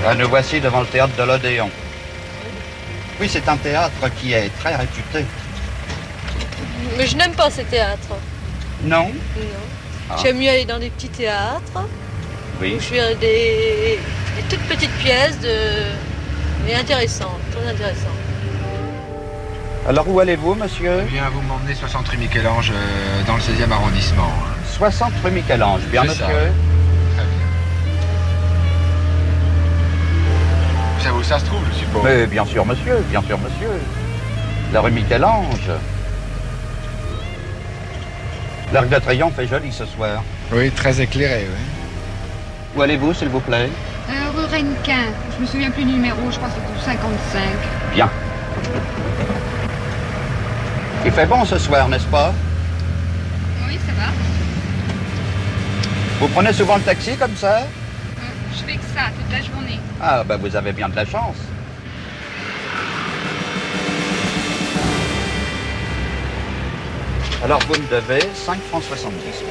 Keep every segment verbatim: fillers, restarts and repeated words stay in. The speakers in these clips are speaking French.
Ah, nous voici devant le théâtre de l'Odéon. Oui, c'est un théâtre qui est très réputé. Mais je n'aime pas ces théâtres. Non? Non. Ah. J'aime mieux aller dans des petits théâtres. Oui. Où je fais des, des toutes petites pièces de... mais intéressantes, très intéressantes. Alors où allez-vous, monsieur? Eh bien, vous m'emmenez soixante rue Michel-Ange, euh, dans le seizième arrondissement. soixante rue Michel-Ange, bien C'est monsieur. ça. Très bien. Vous savez où ça se trouve, je suppose? Mais bien sûr, monsieur, bien sûr, monsieur. La rue Michel-Ange. L'Arc de Triomphe est joli ce soir. Oui, très éclairé, oui. Où allez-vous, s'il vous plaît? Euh, rue Rennequin. Je me souviens plus du numéro, je crois que c'est du cinquante-cinq. Bien. Il fait bon ce soir, n'est-ce pas? Oui, ça va. Vous prenez souvent le taxi comme ça? Euh, je fais que ça toute la journée. Ah, ben vous avez bien de la chance. Alors vous me devez cinq francs soixante-dix.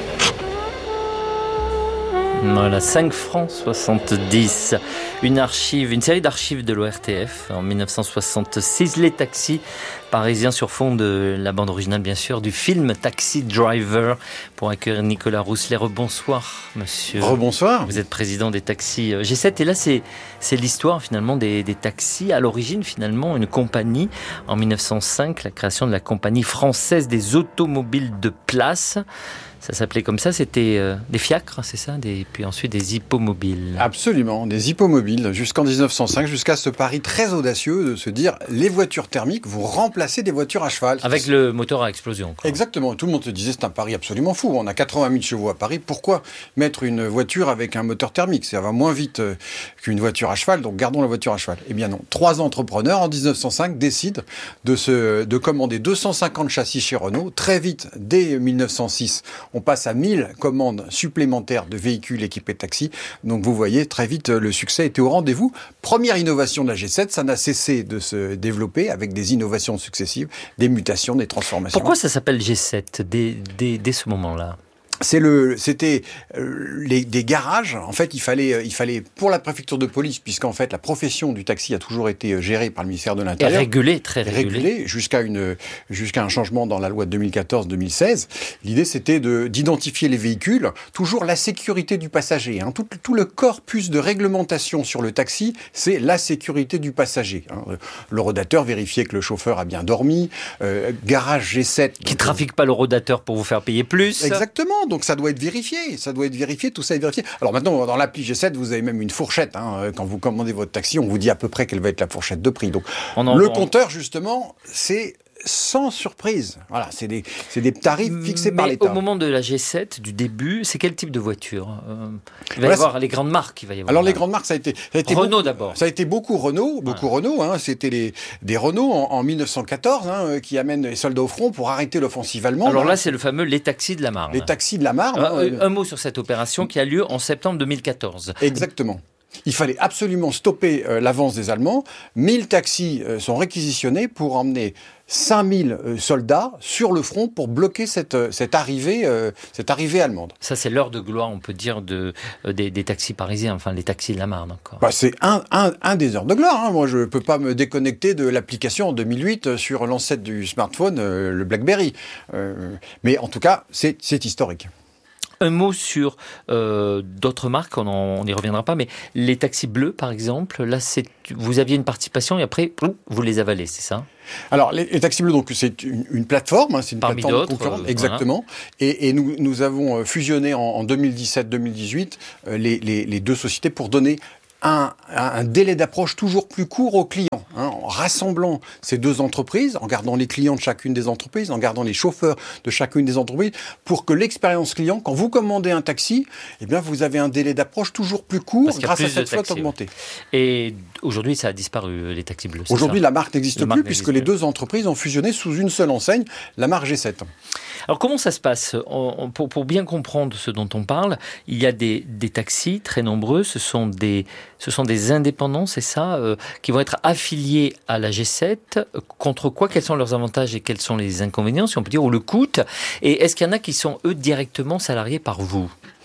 Voilà, cinq francs soixante-dix. Une archive, une série d'archives de l'O R T F en dix-neuf cent soixante-six. Les taxis parisiens sur fond de la bande originale, bien sûr, du film Taxi Driver, pour accueillir Nicolas Rousselet. Rebonsoir, monsieur. Rebonsoir. Vous êtes président des taxis G sept. Et là, c'est, c'est l'histoire, finalement, des, des taxis. À l'origine, finalement, une compagnie. En dix-neuf cent cinq, la création de la Compagnie française des automobiles de place. Ça s'appelait comme ça, c'était euh, des fiacres, c'est ça, des, puis ensuite des hippomobiles. Absolument, des hippomobiles, jusqu'en dix-neuf cent cinq, jusqu'à ce pari très audacieux de se dire les voitures thermiques vont remplacer des voitures à cheval. Avec le moteur à explosion, quoi. Exactement, tout le monde se disait c'est un pari absolument fou. On a quatre-vingt mille chevaux à Paris, pourquoi mettre une voiture avec un moteur thermique? Ça va moins vite euh, qu'une voiture à cheval, donc gardons la voiture à cheval. Eh bien non, trois entrepreneurs en dix-neuf cent cinq décident de, se, de commander deux cent cinquante châssis chez Renault. Très vite, dès dix-neuf cent six, on passe à mille commandes supplémentaires de véhicules équipés de taxis. Donc vous voyez, très vite, le succès était au rendez-vous. Première innovation de la G sept, ça n'a cessé de se développer avec des innovations successives, des mutations, des transformations. Pourquoi ça s'appelle G sept dès, dès, dès ce moment-là? C'est le, c'était euh, les, des garages. En fait, il fallait, il fallait pour la préfecture de police, puisqu'en fait la profession du taxi a toujours été gérée par le ministère de l'Intérieur, et régulée, très régulée, régulée jusqu'à une, jusqu'à un changement dans la loi de deux mille quatorze deux mille seize. L'idée, c'était de d'identifier les véhicules, toujours la sécurité du passager. Hein. Tout, tout le corpus de réglementation sur le taxi, c'est la sécurité du passager. Hein. Le rodateur, vérifier que le chauffeur a bien dormi. Euh, garage G sept qui trafique pas le rodateur pour vous faire payer plus. Exactement. Donc ça doit être vérifié, ça doit être vérifié, tout ça est vérifié. Alors maintenant, dans l'appli G sept, vous avez même une fourchette. Hein. Quand vous commandez votre taxi, on vous dit à peu près quelle va être la fourchette de prix. Donc le compteur, justement, c'est sans surprise. Voilà, c'est des, c'est des tarifs fixés Mais par l'État. Au moment de la G sept, du début, c'est quel type de voiture? euh, Il va voilà, y avoir les grandes marques. Il va y avoir Alors là. les grandes marques, ça a été, ça a été Renault beaucoup, d'abord. Ça a été beaucoup Renault, beaucoup voilà. Renault. Hein, c'était les, des Renault en, en dix-neuf cent quatorze hein, qui amènent les soldats au front pour arrêter l'offensive allemande. Alors hein. là, c'est le fameux les taxis de la Marne. Les taxis de la Marne. Euh, hein, un mot sur cette opération qui a lieu en septembre deux mille quatorze. Exactement. Il fallait absolument stopper euh, l'avance des Allemands. mille taxis euh, sont réquisitionnés pour emmener cinq mille euh, soldats sur le front pour bloquer cette, euh, cette, arrivée, euh, cette arrivée allemande. Ça, c'est l'heure de gloire, on peut dire, de, euh, des, des taxis parisiens, enfin les taxis de la Marne encore. Bah, c'est un, un, un des heures de gloire. Hein. Moi, je ne peux pas me déconnecter de l'application en deux mille huit sur l'ancêtre du smartphone, euh, le BlackBerry. Euh, mais en tout cas, c'est, c'est historique. Un mot sur euh, d'autres marques, on n'y reviendra pas, mais les taxis bleus, par exemple, là, c'est, vous aviez une participation et après, vous les avalez, c'est ça? Alors, les, les taxis bleus, donc, c'est une, une plateforme, hein, c'est une Parmi plateforme d'autres, concurrente, euh, exactement. Voilà. Et, et nous, nous avons fusionné en, en deux mille dix-sept deux mille dix-huit euh, les, les, les deux sociétés pour donner Un, un délai d'approche toujours plus court aux clients, hein, en rassemblant ces deux entreprises, en gardant les clients de chacune des entreprises, en gardant les chauffeurs de chacune des entreprises, pour que l'expérience client, quand vous commandez un taxi, eh bien vous avez un délai d'approche toujours plus court grâce à cette flotte augmentée. Et aujourd'hui, ça a disparu, les taxis bleus. Aujourd'hui, la marque n'existe la plus marque puisque n'existe les plus. deux entreprises ont fusionné sous une seule enseigne, la marque G sept. Alors comment ça se passe? on, on, pour, pour bien comprendre ce dont on parle, il y a des, des taxis très nombreux, ce sont des, ce sont des indépendants, c'est ça, euh, qui vont être affiliés à la G sept. Contre quoi? Quels sont leurs avantages et quels sont les inconvénients, si on peut dire, ou le coût? Et est-ce qu'il y en a qui sont, eux, directement salariés par vous?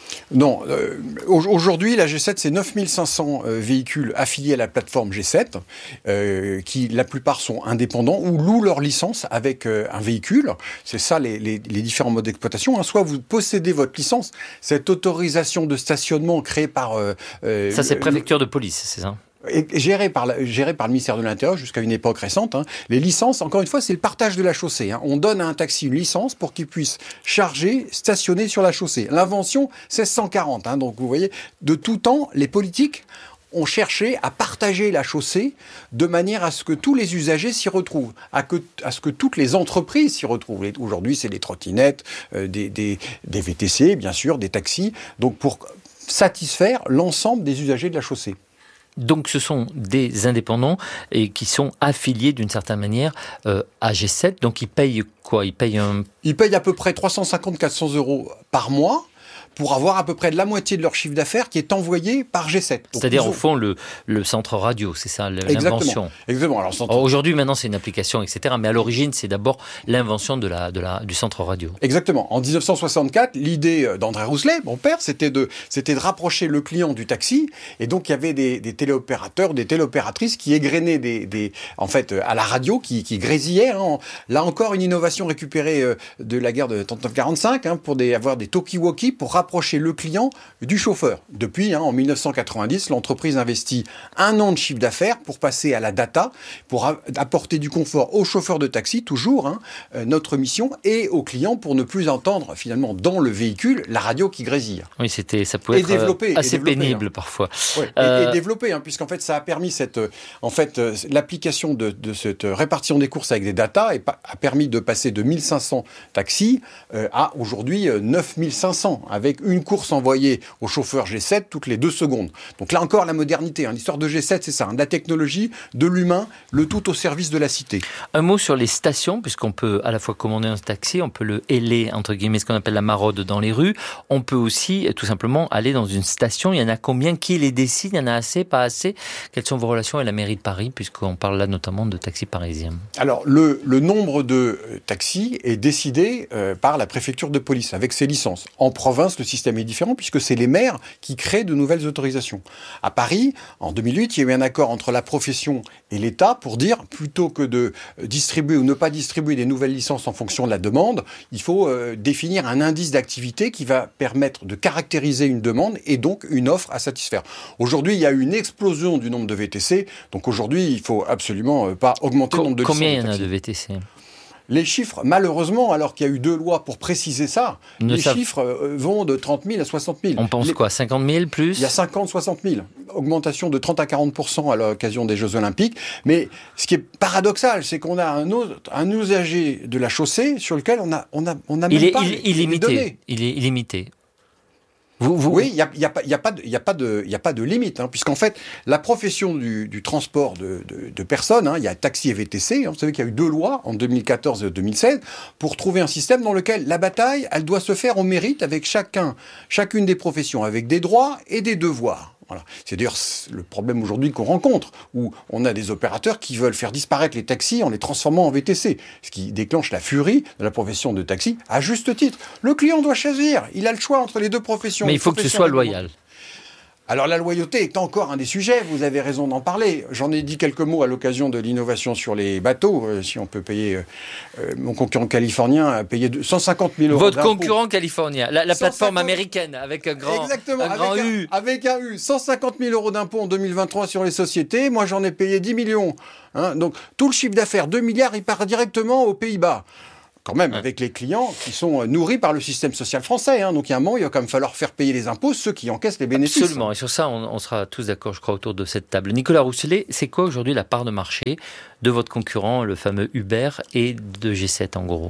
Non, euh, aujourd'hui, la G sept, c'est neuf mille cinq cents euh, véhicules affiliés à la plateforme G sept, euh, qui, la plupart, sont indépendants ou louent leur licence avec euh, un véhicule. C'est ça, les, les, les différents modes d'exploitation. Hein. Soit vous possédez votre licence, cette autorisation de stationnement créée par... Euh, euh, ça, c'est préfecture de police, c'est ça ? Et géré par, la, géré par le ministère de l'Intérieur jusqu'à une époque récente. Hein. Les licences, encore une fois, c'est le partage de la chaussée. Hein. On donne à un taxi une licence pour qu'il puisse charger, stationner sur la chaussée. L'invention, c'est cent quarante. Hein. Donc, vous voyez, de tout temps, les politiques ont cherché à partager la chaussée de manière à ce que tous les usagers s'y retrouvent, à, que, à ce que toutes les entreprises s'y retrouvent. Et aujourd'hui, c'est des trottinettes, euh, des, des, des V T C, bien sûr, des taxis. Donc, pour satisfaire l'ensemble des usagers de la chaussée. Donc ce sont des indépendants et qui sont affiliés d'une certaine manière euh, à G sept. Donc ils payent quoi ? Ils payent un... Ils payent à peu près trois cent cinquante à quatre cents euros par mois pour avoir à peu près de la moitié de leur chiffre d'affaires qui est envoyé par G sept. Donc, c'est-à-dire ont... au fond le, le centre radio, c'est ça l'invention. Exactement. Exactement. Alors, centre... Alors, aujourd'hui maintenant c'est une application, et cetera. Mais à l'origine c'est d'abord l'invention de la, de la, du centre radio. Exactement. En dix-neuf cent soixante-quatre, l'idée d'André Rousselet, mon père, c'était de, c'était de rapprocher le client du taxi. Et donc il y avait des, des téléopérateurs, des téléopératrices qui égrenaient des, des, en fait, à la radio, qui, qui grésillaient. Hein. Là encore une innovation récupérée de la guerre de trente-neuf quarante-cinq hein, pour des, avoir des talkie-walkie pour rapprocher le client du chauffeur. Depuis, hein, en mille neuf cent quatre-vingt-dix, l'entreprise investit un an de chiffre d'affaires pour passer à la data, pour a- apporter du confort aux chauffeurs de taxi, toujours, hein, euh, notre mission, et aux clients pour ne plus entendre, finalement, dans le véhicule, la radio qui grésille. Oui, c'était, ça pouvait et être développer, assez et développer, pénible hein. parfois. Ouais, euh... et, et développer, hein, puisqu'en fait, ça a permis cette, euh, en fait, euh, l'application de, de cette répartition des courses avec des data et pa- a permis de passer de mille cinq cents taxis euh, à aujourd'hui euh, neuf mille cinq cents, avec une course envoyée au chauffeur G sept toutes les deux secondes. Donc là encore, la modernité. Hein. L'histoire de G sept, c'est ça. Hein. De la technologie, de l'humain, le tout au service de la cité. Un mot sur les stations, puisqu'on peut à la fois commander un taxi, on peut le héler, entre guillemets, ce qu'on appelle la maraude dans les rues. On peut aussi, tout simplement, aller dans une station. Il y en a combien? Qui les décide? Il y en a assez, pas assez? Quelles sont vos relations avec la mairie de Paris, puisqu'on parle là notamment de taxis parisiens? Alors, le, le nombre de taxis est décidé euh, par la préfecture de police, avec ses licences. En province, le système est différent, puisque c'est les maires qui créent de nouvelles autorisations. À Paris, en deux mille huit, il y a eu un accord entre la profession et l'État pour dire, plutôt que de distribuer ou ne pas distribuer des nouvelles licences en fonction de la demande, il faut euh, définir un indice d'activité qui va permettre de caractériser une demande et donc une offre à satisfaire. Aujourd'hui, il y a eu une explosion du nombre de V T C, donc aujourd'hui, il ne faut absolument euh, pas augmenter Co- le nombre de licences. Combien il y en de a taxis. de V T C? Les chiffres, malheureusement, alors qu'il y a eu deux lois pour préciser ça, Ne les savent... chiffres euh, vont de trente mille à soixante mille. On pense les... quoi, cinquante mille plus? Il y a cinquante à soixante mille. Augmentation de trente à quarante pour cent à l'occasion des Jeux Olympiques. Mais ce qui est paradoxal, c'est qu'on a un, autre, un usager de la chaussée sur lequel on a, on a, on a même il est, pas il, les, illimité. les données. Il est illimité. Vous, vous... Oui, il n'y a, y a, y a, pas de, y a, pas de, y a pas de limite, hein, puisqu'en fait, la profession du, du transport de, de, de personnes, hein, il y a taxi et V T C, hein, vous savez qu'il y a eu deux lois, en deux mille quatorze et deux mille seize, pour trouver un système dans lequel la bataille, elle doit se faire au mérite avec chacun, chacune des professions, avec des droits et des devoirs. Voilà. C'est d'ailleurs le problème aujourd'hui qu'on rencontre, où on a des opérateurs qui veulent faire disparaître les taxis en les transformant en V T C, ce qui déclenche la furie de la profession de taxi, à juste titre. Le client doit choisir, il a le choix entre les deux professions. Mais il faut que ce soit loyal. Alors la loyauté est encore un des sujets, vous avez raison d'en parler. J'en ai dit quelques mots à l'occasion de l'innovation sur les bateaux. Euh, si on peut payer, euh, euh, mon concurrent californien a payé cent cinquante mille euros Votre d'impôts. concurrent californien, la, la plateforme cent cinquante américaine avec un grand, Exactement, un grand avec, U. un, avec un U. cent cinquante mille euros d'impôts en deux mille vingt-trois sur les sociétés. Moi, j'en ai payé dix millions. Hein, donc tout le chiffre d'affaires, deux milliards, il part directement aux Pays-Bas. Quand même, avec les clients qui sont nourris par le système social français. Hein. Donc, il y a un moment, il va quand même falloir faire payer les impôts ceux qui encaissent les bénéfices. Absolument. Et sur ça, on, on sera tous d'accord, je crois, autour de cette table. Nicolas Rousselet, c'est quoi aujourd'hui la part de marché de votre concurrent, le fameux Uber, et de G sept, en gros ?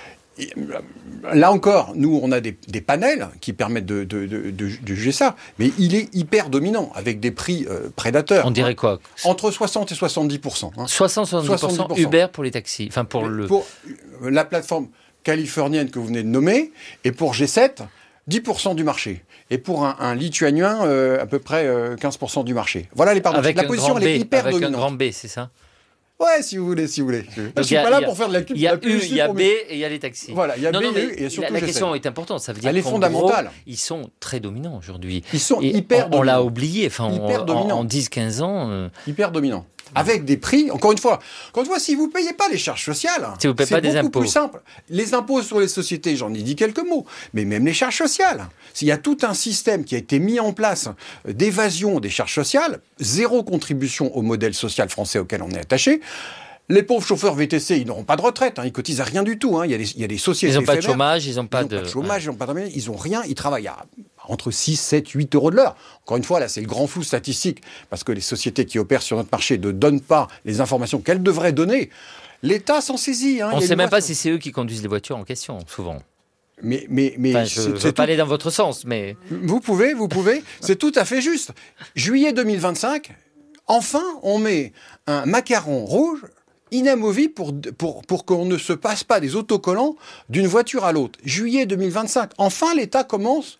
Là encore, nous, on a des, des panels qui permettent de, de, de, de, de juger ça, mais il est hyper dominant, avec des prix euh, prédateurs. On dirait quoi ? Entre soixante et soixante-dix pour cent. Hein. soixante à soixante-dix pour cent, soixante-dix pour cent Uber pour les taxis. Enfin, pour le... Pour la plateforme californienne que vous venez de nommer, et pour G sept, dix pour cent du marché. Et pour un, un lituanien, euh, à peu près euh, quinze pour cent du marché. Voilà les parts de avec La position, elle est hyper avec dominante. un grand B, c'est ça ? Ouais, si vous voulez, si vous voulez. Je ne suis a, pas là a, pour faire de la Il y a la U, il y a B mais... et il y a les taxis. Voilà, il y a non, B non, et U et surtout La, la G sept. question est importante. Ça veut dire Elle est fondamentale. Gros, ils sont très dominants aujourd'hui. Ils sont et hyper on, dominants. on l'a oublié. Enfin, hyper on, dominants. En, en dix quinze ans. Euh... Hyper dominants. Avec des prix, encore une fois, quand on voit si vous ne payez pas les charges sociales, si vous payez c'est pas des beaucoup impôts. plus simple. Les impôts sur les sociétés, j'en ai dit quelques mots, mais même les charges sociales. S'il y a tout un système qui a été mis en place d'évasion des charges sociales, zéro contribution au modèle social français auquel on est attaché. Les pauvres chauffeurs V T C, ils n'auront pas de retraite, hein, ils cotisent à rien du tout. Hein. Il y a des, il y a des sociétés. Ils n'ont pas de éphémères. chômage, ils n'ont pas, ils de... pas de chômage, ils n'ont pas de ils n'ont rien, ils travaillent à entre six, sept, huit euros de l'heure. Encore une fois, là, c'est le grand flou statistique, parce que les sociétés qui opèrent sur notre marché ne donnent pas les informations qu'elles devraient donner. L'État s'en saisit. Hein. On ne sait même pas sur... si c'est eux qui conduisent les voitures en question, souvent. Mais, mais, mais enfin, je ne veux pas aller dans votre sens, mais... Vous pouvez, vous pouvez. C'est tout à fait juste. Juillet deux mille vingt-cinq, enfin, on met un macaron rouge inamovible pour, pour, pour qu'on ne se passe pas des autocollants d'une voiture à l'autre. Juillet deux mille vingt-cinq, enfin l'État commence...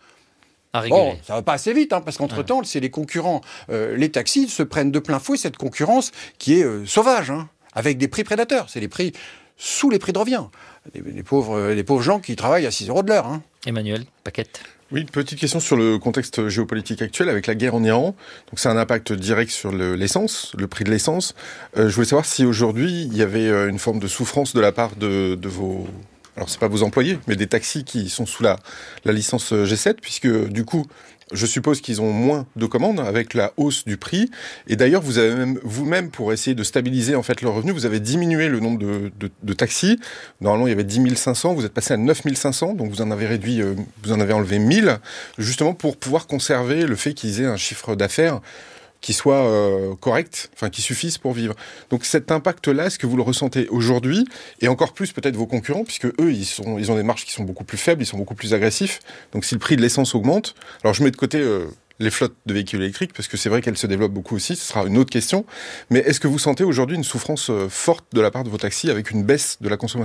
à rigoler. Bon, ça va pas assez vite, hein, parce qu'entre-temps, ouais. c'est les concurrents, euh, les taxis se prennent de plein fouet cette concurrence qui est euh, sauvage, hein, avec des prix prédateurs. C'est les prix sous les prix de revient. Les, les, pauvres, les pauvres gens qui travaillent à six euros de l'heure. Hein. Emmanuel, Paquette. Oui, une petite question sur le contexte géopolitique actuel avec la guerre en Iran. Donc, c'est un impact direct sur le, l'essence, le prix de l'essence. Euh, je voulais savoir si aujourd'hui il y avait une forme de souffrance de la part de, de vos, alors c'est pas vos employés, mais des taxis qui sont sous la, la licence G sept, puisque du coup, je suppose qu'ils ont moins de commandes avec la hausse du prix. Et d'ailleurs, vous avez même, vous-même, pour essayer de stabiliser en fait leurs revenus, vous avez diminué le nombre de, de, de taxis. Normalement, il y avait dix mille cinq cents, vous êtes passé à neuf mille cinq cents, donc vous en avez réduit, euh, vous en avez enlevé mille, justement pour pouvoir conserver le fait qu'ils aient un chiffre d'affaires qui soit euh, correct, enfin qui suffise pour vivre. Donc cet impact-là, est-ce que vous le ressentez aujourd'hui, et encore plus peut-être vos concurrents, puisque eux, ils, sont, ils ont des marges qui sont beaucoup plus faibles, ils sont beaucoup plus agressifs. Donc si le prix de l'essence augmente, alors je mets de côté euh, les flottes de véhicules électriques, parce que c'est vrai qu'elles se développent beaucoup aussi, ce sera une autre question, mais est-ce que vous sentez aujourd'hui une souffrance euh, forte de la part de vos taxis avec une baisse de la consommation ?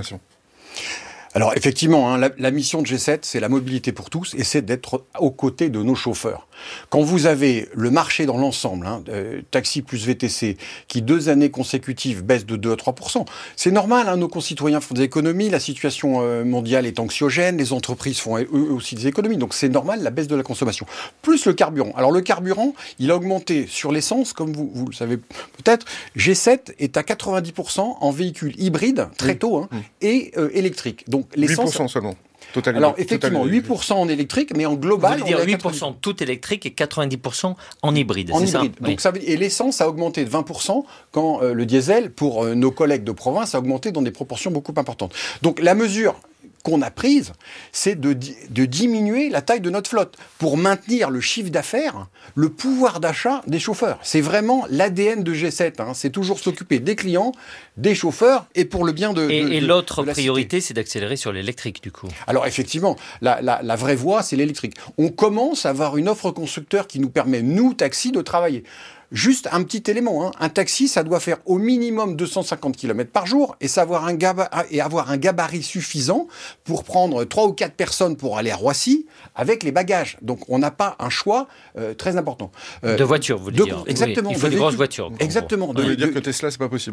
Alors effectivement, hein, la, la mission de G sept, c'est la mobilité pour tous et c'est d'être aux côtés de nos chauffeurs. Quand vous avez le marché dans l'ensemble, hein, euh, taxi plus V T C, qui deux années consécutives baisse de deux à trois pour cent, c'est normal, hein, nos concitoyens font des économies, la situation euh, mondiale est anxiogène, les entreprises font eux aussi des économies, donc c'est normal la baisse de la consommation. Plus le carburant. Alors le carburant, il a augmenté sur l'essence, comme vous, vous le savez peut-être, G sept est à quatre-vingt-dix pour cent en véhicule hybride, très oui. tôt, hein, oui. et euh, électrique. Donc l'essence, huit pour cent seulement. Total, alors effectivement, total, huit pour cent en électrique, mais en global, vous voulez dire on est huit pour cent tout électrique et quatre-vingt-dix pour cent en hybride, en c'est hybride. ça. Donc oui. ça veut, et l'essence a augmenté de vingt pour cent quand euh, le diesel, pour euh, nos collègues de province, a augmenté dans des proportions beaucoup importantes. Donc la mesure qu'on a prise, c'est de, de diminuer la taille de notre flotte pour maintenir le chiffre d'affaires, le pouvoir d'achat des chauffeurs. C'est vraiment l'A D N de G sept. Hein. C'est toujours s'occuper des clients, des chauffeurs et pour le bien de, et, de Et de, l'autre de la priorité, cité. C'est d'accélérer sur l'électrique, du coup. Alors effectivement, la, la, la vraie voie, c'est l'électrique. On commence à avoir une offre constructeur qui nous permet, nous, taxis, de travailler. Juste un petit élément, hein. Un taxi, ça doit faire au minimum deux cent cinquante kilomètres par jour et, savoir un gaba- et avoir un gabarit suffisant pour prendre trois ou quatre personnes pour aller à Roissy avec les bagages. Donc on n'a pas un choix euh, très important. Euh, de voitures, vous voulez de, dire. Exactement. Oui, il faut de des grosses véhicules. voitures. Exactement. Vous De, voulez dire de, que Tesla, c'est pas possible ?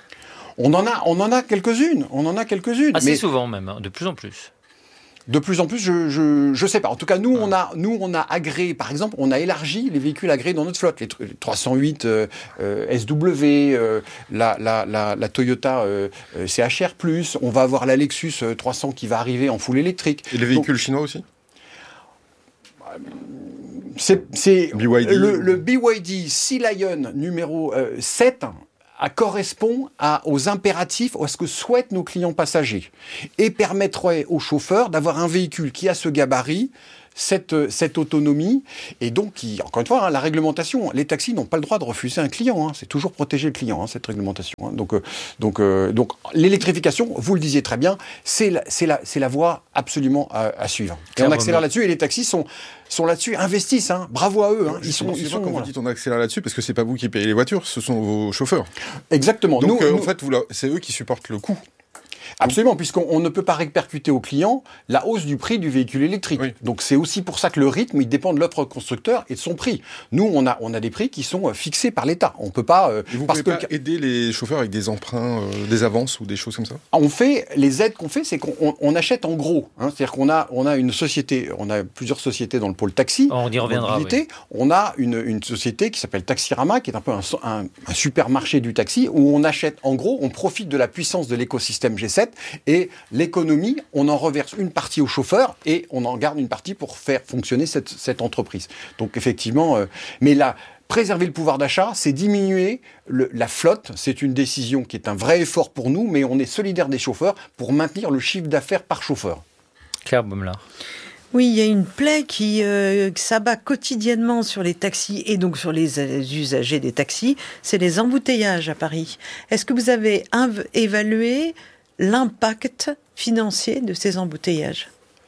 On en a, on en a quelques-unes. On en a quelques-unes. Assez mais souvent même, hein, de plus en plus. De plus en plus, je, je, je sais pas. En tout cas, nous, on a, nous, on a agréé, par exemple, on a élargi les véhicules agréés dans notre flotte. Les, les trois cent huit euh, euh, S W, euh, la, la, la, la Toyota euh, C H R plus, on va avoir la Lexus euh, trois cents qui va arriver en full électrique. Et les véhicules Donc, chinois aussi ? C'est, c'est B Y D. Le, le B Y D Sea Lion numéro euh, sept à correspond à, aux impératifs, à ce que souhaitent nos clients passagers, et permettrait aux chauffeurs d'avoir un véhicule qui a ce gabarit, cette, cette autonomie, et donc, qui, encore une fois, hein, la réglementation, les taxis n'ont pas le droit de refuser un client, hein, c'est toujours protéger le client, hein, cette réglementation. Hein, donc, euh, donc, euh, donc, l'électrification, vous le disiez très bien, c'est la, c'est la, c'est la voie absolument à, à suivre. Et on accélère là-dessus, et les taxis sont... sont là-dessus, investissent, hein. Bravo à eux. Hein. Ils sont, ils sont, quand voilà. vous dites on accélère là-dessus, parce que c'est pas vous qui payez les voitures, ce sont vos chauffeurs. Exactement. Donc nous, euh, nous... en fait, vous, là, c'est eux qui supportent le coût. Absolument, puisqu'on on ne peut pas répercuter au client la hausse du prix du véhicule électrique. Oui. Donc c'est aussi pour ça que le rythme, il dépend de l'offre constructeur et de son prix. Nous, on a, on a des prix qui sont fixés par l'État. On peut pas... Euh, et vous parce pouvez que pas aider les chauffeurs avec des emprunts, euh, des avances ou des choses comme ça? On fait, les aides qu'on fait, c'est qu'on on, on achète en gros. Hein, c'est-à-dire qu'on a, on a une société, on a plusieurs sociétés dans le pôle taxi. On y reviendra, oui. On a une, une société qui s'appelle Taxirama, qui est un peu un, un, un supermarché du taxi, où on achète en gros, on profite de la puissance de l'écosystème G sept et l'économie, on en reverse une partie aux chauffeurs et on en garde une partie pour faire fonctionner cette, cette entreprise. Donc effectivement, euh, mais là, préserver le pouvoir d'achat, c'est diminuer le, la flotte. C'est une décision qui est un vrai effort pour nous, mais on est solidaire des chauffeurs pour maintenir le chiffre d'affaires par chauffeur. Claire Baumelard. Oui, il y a une plaie qui euh, s'abat quotidiennement sur les taxis et donc sur les usagers des taxis, c'est les embouteillages à Paris. Est-ce que vous avez inv- évalué l'impact financier de ces embouteillages ?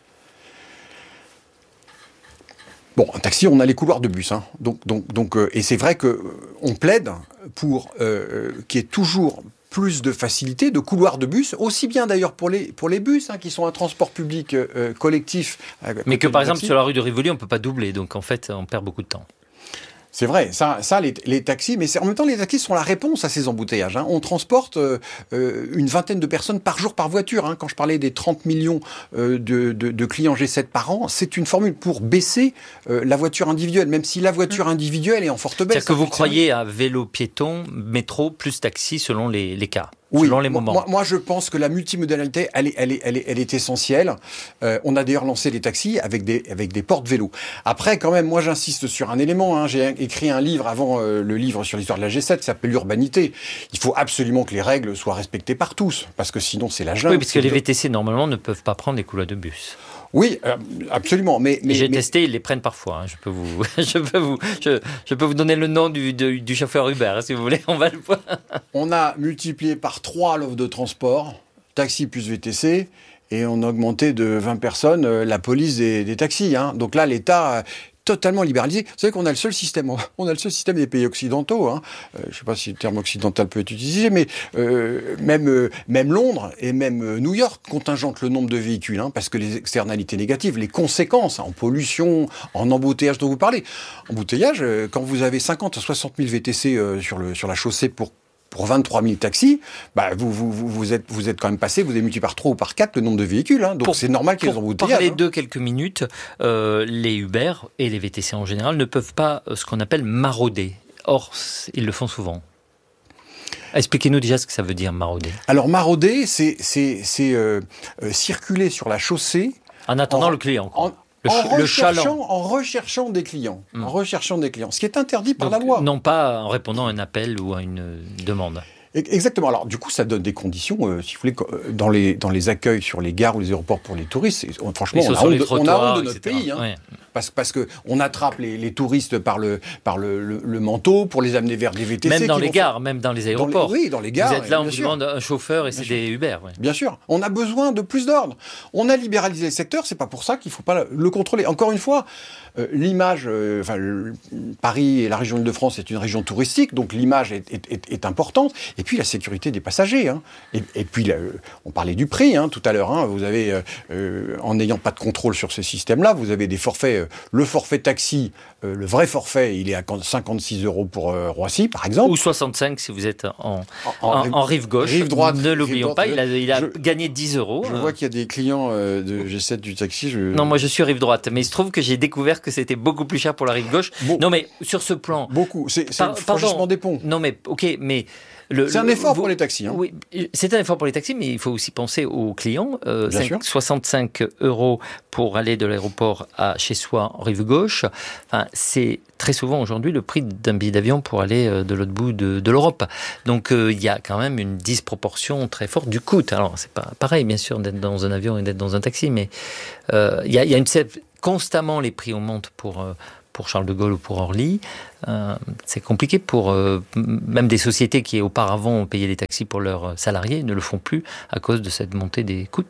Bon, un taxi, on a les couloirs de bus, hein. donc, donc, donc, euh, et c'est vrai que euh, on plaide pour euh, qu'il y ait toujours plus de facilité, de couloirs de bus, aussi bien d'ailleurs pour les, pour les bus, hein, qui sont un transport public euh, collectif. Mais que par exemple taxi. Sur la rue de Rivoli, on ne peut pas doubler, donc en fait, on perd beaucoup de temps. C'est vrai, ça, ça les, les taxis, mais c'est, en même temps, les taxis sont la réponse à ces embouteillages. Hein. On transporte euh, une vingtaine de personnes par jour par voiture. Hein. Quand je parlais des trente millions euh, de, de, de clients G sept par an, c'est une formule pour baisser euh, la voiture individuelle, même si la voiture individuelle est en forte baisse. C'est-à-dire que vous croyez à vélo, piéton, métro, plus taxi selon les, les cas? Oui, selon les moments. Moi, moi je pense que la multimodalité, elle est, elle est, elle est, elle est essentielle. Euh, on a d'ailleurs lancé les taxis avec des, avec des portes vélo. Après, quand même, moi j'insiste sur un élément. Hein. J'ai écrit un livre avant euh, le livre sur l'histoire de la G sept qui s'appelle l'urbanité. Il faut absolument que les règles soient respectées par tous, parce que sinon c'est la jungle. Oui, parce que les V T C normalement ne peuvent pas prendre les couloirs de bus. Oui, euh, absolument. Mais, mais j'ai mais... testé, ils les prennent parfois. Hein. Je peux vous, je peux vous, je, je peux vous donner le nom du, du, du chauffeur Uber, hein, si vous voulez. On va le voir. On a multiplié par trois l'offre de transport, taxi plus V T C, et on a augmenté de vingt personnes euh, la police des, des taxis. Hein. Donc là, l'État euh, totalement libéralisé. Vous savez qu'on a le seul système, on a le seul système des pays occidentaux. Hein. Euh, je ne sais pas si le terme occidental peut être utilisé, mais euh, même euh, même Londres et même euh, New York contingentent le nombre de véhicules, hein, parce que les externalités négatives, les conséquences hein, en pollution, en embouteillage dont vous parlez, embouteillage, euh, quand vous avez cinquante à soixante mille V T C euh, sur le sur la chaussée pour pour vingt-trois mille taxis, bah vous, vous, vous, vous, êtes, vous êtes quand même passé, vous avez multiplié par trois ou par quatre le nombre de véhicules. Hein, donc pour, c'est normal qu'il y ait des embouteillages. Pour parler hein. de quelques minutes, euh, les Uber et les V T C en général ne peuvent pas euh, ce qu'on appelle marauder. Or, ils le font souvent. Expliquez-nous déjà ce que ça veut dire marauder. Alors marauder, c'est, c'est, c'est euh, euh, circuler sur la chaussée... En attendant en, le client. Quoi. En, Le, en, le recherchant, en recherchant des clients, mmh. en recherchant des clients, ce qui est interdit par Donc, la loi. Non pas en répondant à un appel ou à une demande. Exactement. Alors, du coup, ça donne des conditions, euh, si vous voulez, dans les, dans les accueils sur les gares ou les aéroports pour les touristes. On, franchement, on a, honte de, on a honte de notre et cetera pays. Hein, ouais. Parce, parce qu'on attrape les, les touristes par, le, par le, le, le manteau pour les amener vers des V T C. Même dans les gares, faire... même dans les aéroports. Dans les, oui, dans les gares. Vous êtes là, on vous demande un chauffeur et bien c'est sûr. Des Uber. Ouais. Bien sûr. On a besoin de plus d'ordre. On a libéralisé le secteur, c'est pas pour ça qu'il ne faut pas le contrôler. Encore une fois, euh, l'image, euh, enfin, le, Paris et la région Île-de-France est une région touristique, donc l'image est, est, est, est importante. Et puis la sécurité des passagers. Hein. Et, et puis, là, on parlait du prix hein, tout à l'heure. Hein. Vous avez, euh, en n'ayant pas de contrôle sur ce système-là, vous avez des forfaits. Euh, le forfait taxi, euh, le vrai forfait, il est à cinquante-six euros pour euh, Roissy, par exemple. Ou soixante-cinq si vous êtes en, en, en, rive, en rive gauche. Rive droite. Ne l'oublions pas, il a, il a je, gagné dix euros. Je vois qu'il y a des clients euh, de G sept du taxi. Je... Non, moi je suis rive droite, mais il se trouve que j'ai découvert que c'était beaucoup plus cher pour la rive gauche. Bon, non, mais sur ce plan... Beaucoup, c'est, c'est Par, le franchissement des ponts. Non, mais ok, mais... Le, c'est un le, effort vous, pour les taxis. Hein. Oui, c'est un effort pour les taxis, mais il faut aussi penser aux clients. Euh, cinq, soixante-cinq euros pour aller de l'aéroport à chez soi en rive gauche. Enfin, c'est très souvent aujourd'hui le prix d'un billet d'avion pour aller de l'autre bout de, de l'Europe. Donc euh, il y a quand même une disproportion très forte du coût. Alors c'est pas pareil, bien sûr, d'être dans un avion et d'être dans un taxi, mais euh, il y a, il y a une constamment les prix augmentent pour euh, pour Charles de Gaulle ou pour Orly. Euh, c'est compliqué pour euh, même des sociétés qui auparavant ont payé les taxis pour leurs salariés ne le font plus à cause de cette montée des coûts.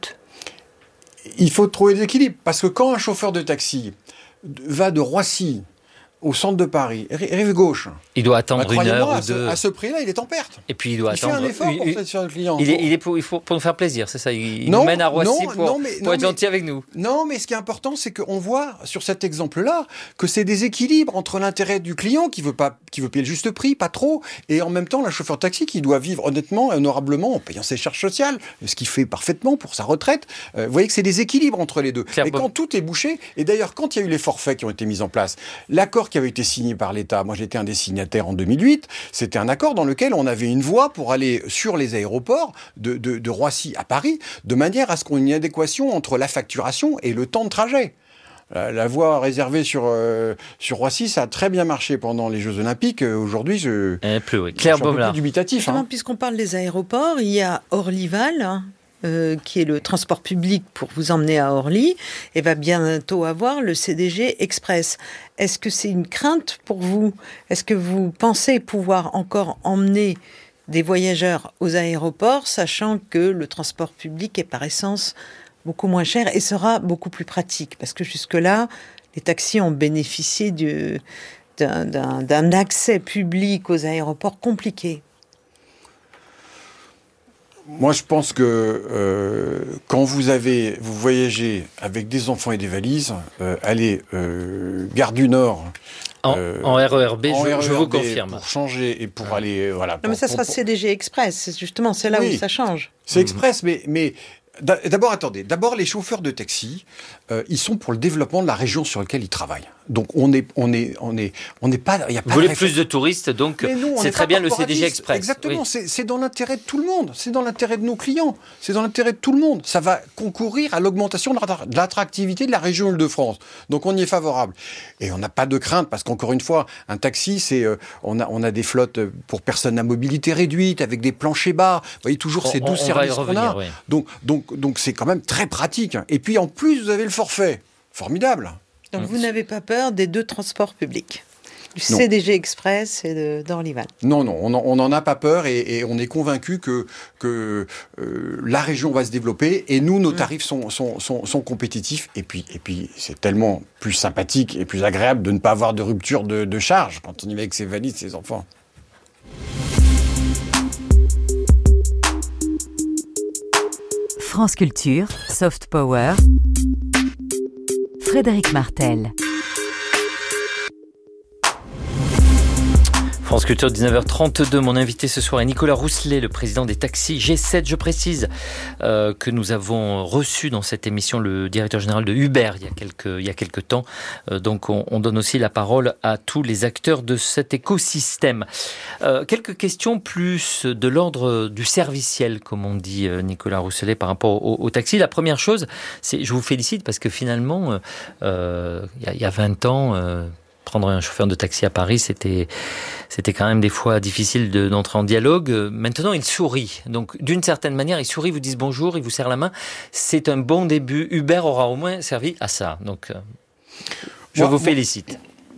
Il faut trouver des équilibres parce que quand un chauffeur de taxi va de Roissy au centre de Paris, rive gauche. Il doit attendre Bah, une heure à ou ce, deux. à ce prix-là, il est en perte. Et puis il doit il attendre. fait un effort pour il, satisfaire le client. il, est, il est pour, il faut pour nous faire plaisir, c'est ça. Il, il non, nous mène à Roissy non, pour, non, mais, pour non, être mais, gentil avec nous. Non, mais ce qui est important, c'est qu'on voit sur cet exemple-là que c'est des équilibres entre l'intérêt du client qui veut pas, qui veut payer le juste prix, pas trop, et en même temps, le chauffeur de taxi qui doit vivre honnêtement et honorablement en payant ses charges sociales, ce qu'il fait parfaitement pour sa retraite. Euh, vous voyez que c'est des équilibres entre les deux. Claire, et quand tout est bouché, et d'ailleurs, quand il y a eu les forfaits qui ont été mis en place, l'accord qui avait été signé par l'État, moi j'étais un des signataires en deux mille huit, c'était un accord dans lequel on avait une voie pour aller sur les aéroports de, de, de Roissy à Paris, de manière à ce qu'on ait une adéquation entre la facturation et le temps de trajet. La, la voie réservée sur, euh, sur Roissy, ça a très bien marché pendant les Jeux Olympiques. Aujourd'hui, je, eh, plus, oui. Claire je suis un peu Baumlard. plus dubitatif. Hein. Puisqu'on parle des aéroports, il y a Orlyval, hein, euh, qui est le transport public pour vous emmener à Orly, et va bientôt avoir le C D G Express. Est-ce que c'est une crainte pour vous ? Est-ce que vous pensez pouvoir encore emmener des voyageurs aux aéroports, sachant que le transport public est par essence beaucoup moins cher et sera beaucoup plus pratique ? Parce que jusque-là, les taxis ont bénéficié du, d'un, d'un, d'un accès public aux aéroports compliqué. Moi, je pense que euh, quand vous avez, vous voyagez avec des enfants et des valises, euh, allez, euh, Gare du Nord. En, euh, en R E R B, en je, R E R B je vous confirme. Pour changer et pour aller, euh, voilà. Non, pour, mais ça pour, sera pour... C D G Express, c'est justement, c'est là Oui. où ça change. C'est express, mais, mais d'abord, attendez. D'abord, les chauffeurs de taxi, euh, ils sont pour le développement de la région sur laquelle ils travaillent. Donc, on est, on est, on est, on n'est pas, il y a pas. Vous voulez de plus de touristes, donc nous, c'est très bien le C D G corporatistes. Express. Exactement, Oui. c'est, c'est dans l'intérêt de tout le monde, c'est dans l'intérêt de nos clients, c'est dans l'intérêt de tout le monde. Ça va concourir à l'augmentation de l'attractivité de la région Île-de-France. Donc on y est favorable. Et on n'a pas de crainte, parce qu'encore une fois, un taxi, c'est, euh, on, a, on a des flottes pour personnes à mobilité réduite, avec des planchers bas. Vous voyez toujours ces douze services qu'on a. Oui. Donc, donc, donc c'est quand même très pratique. Et puis en plus, vous avez le forfait. Formidable. Donc vous n'avez pas peur des deux transports publics, du Non. C D G Express et de, d'Orlyval. Non, non, on n'en a pas peur et, et on est convaincu que, que euh, la région va se développer et nous, nos tarifs sont, sont, sont, sont compétitifs. Et puis, et puis c'est tellement plus sympathique et plus agréable de ne pas avoir de rupture de, de charge quand on y va avec ses valises, ses enfants. France Culture, Soft Power, Frédéric Martel. France Culture, dix-neuf heures trente-deux. Mon invité ce soir est Nicolas Rousselet, le président des taxis G sept. Je précise euh, que nous avons reçu dans cette émission le directeur général de Uber il y a quelques, il y a quelques temps. Euh, donc on, on donne aussi la parole à tous les acteurs de cet écosystème. Euh, quelques questions plus de l'ordre du serviciel, comme on dit, euh, Nicolas Rousselet, par rapport au, au taxi. La première chose, c'est, je vous félicite parce que finalement, euh, il y a, il y a vingt ans... Euh, prendre un chauffeur de taxi à Paris, c'était, c'était quand même des fois difficile de, d'entrer en dialogue. Maintenant, il sourit. Donc, d'une certaine manière, il sourit, vous dit bonjour, il vous serre la main. C'est un bon début. Uber aura au moins servi à ça. Donc, euh, je moi, vous moi, félicite.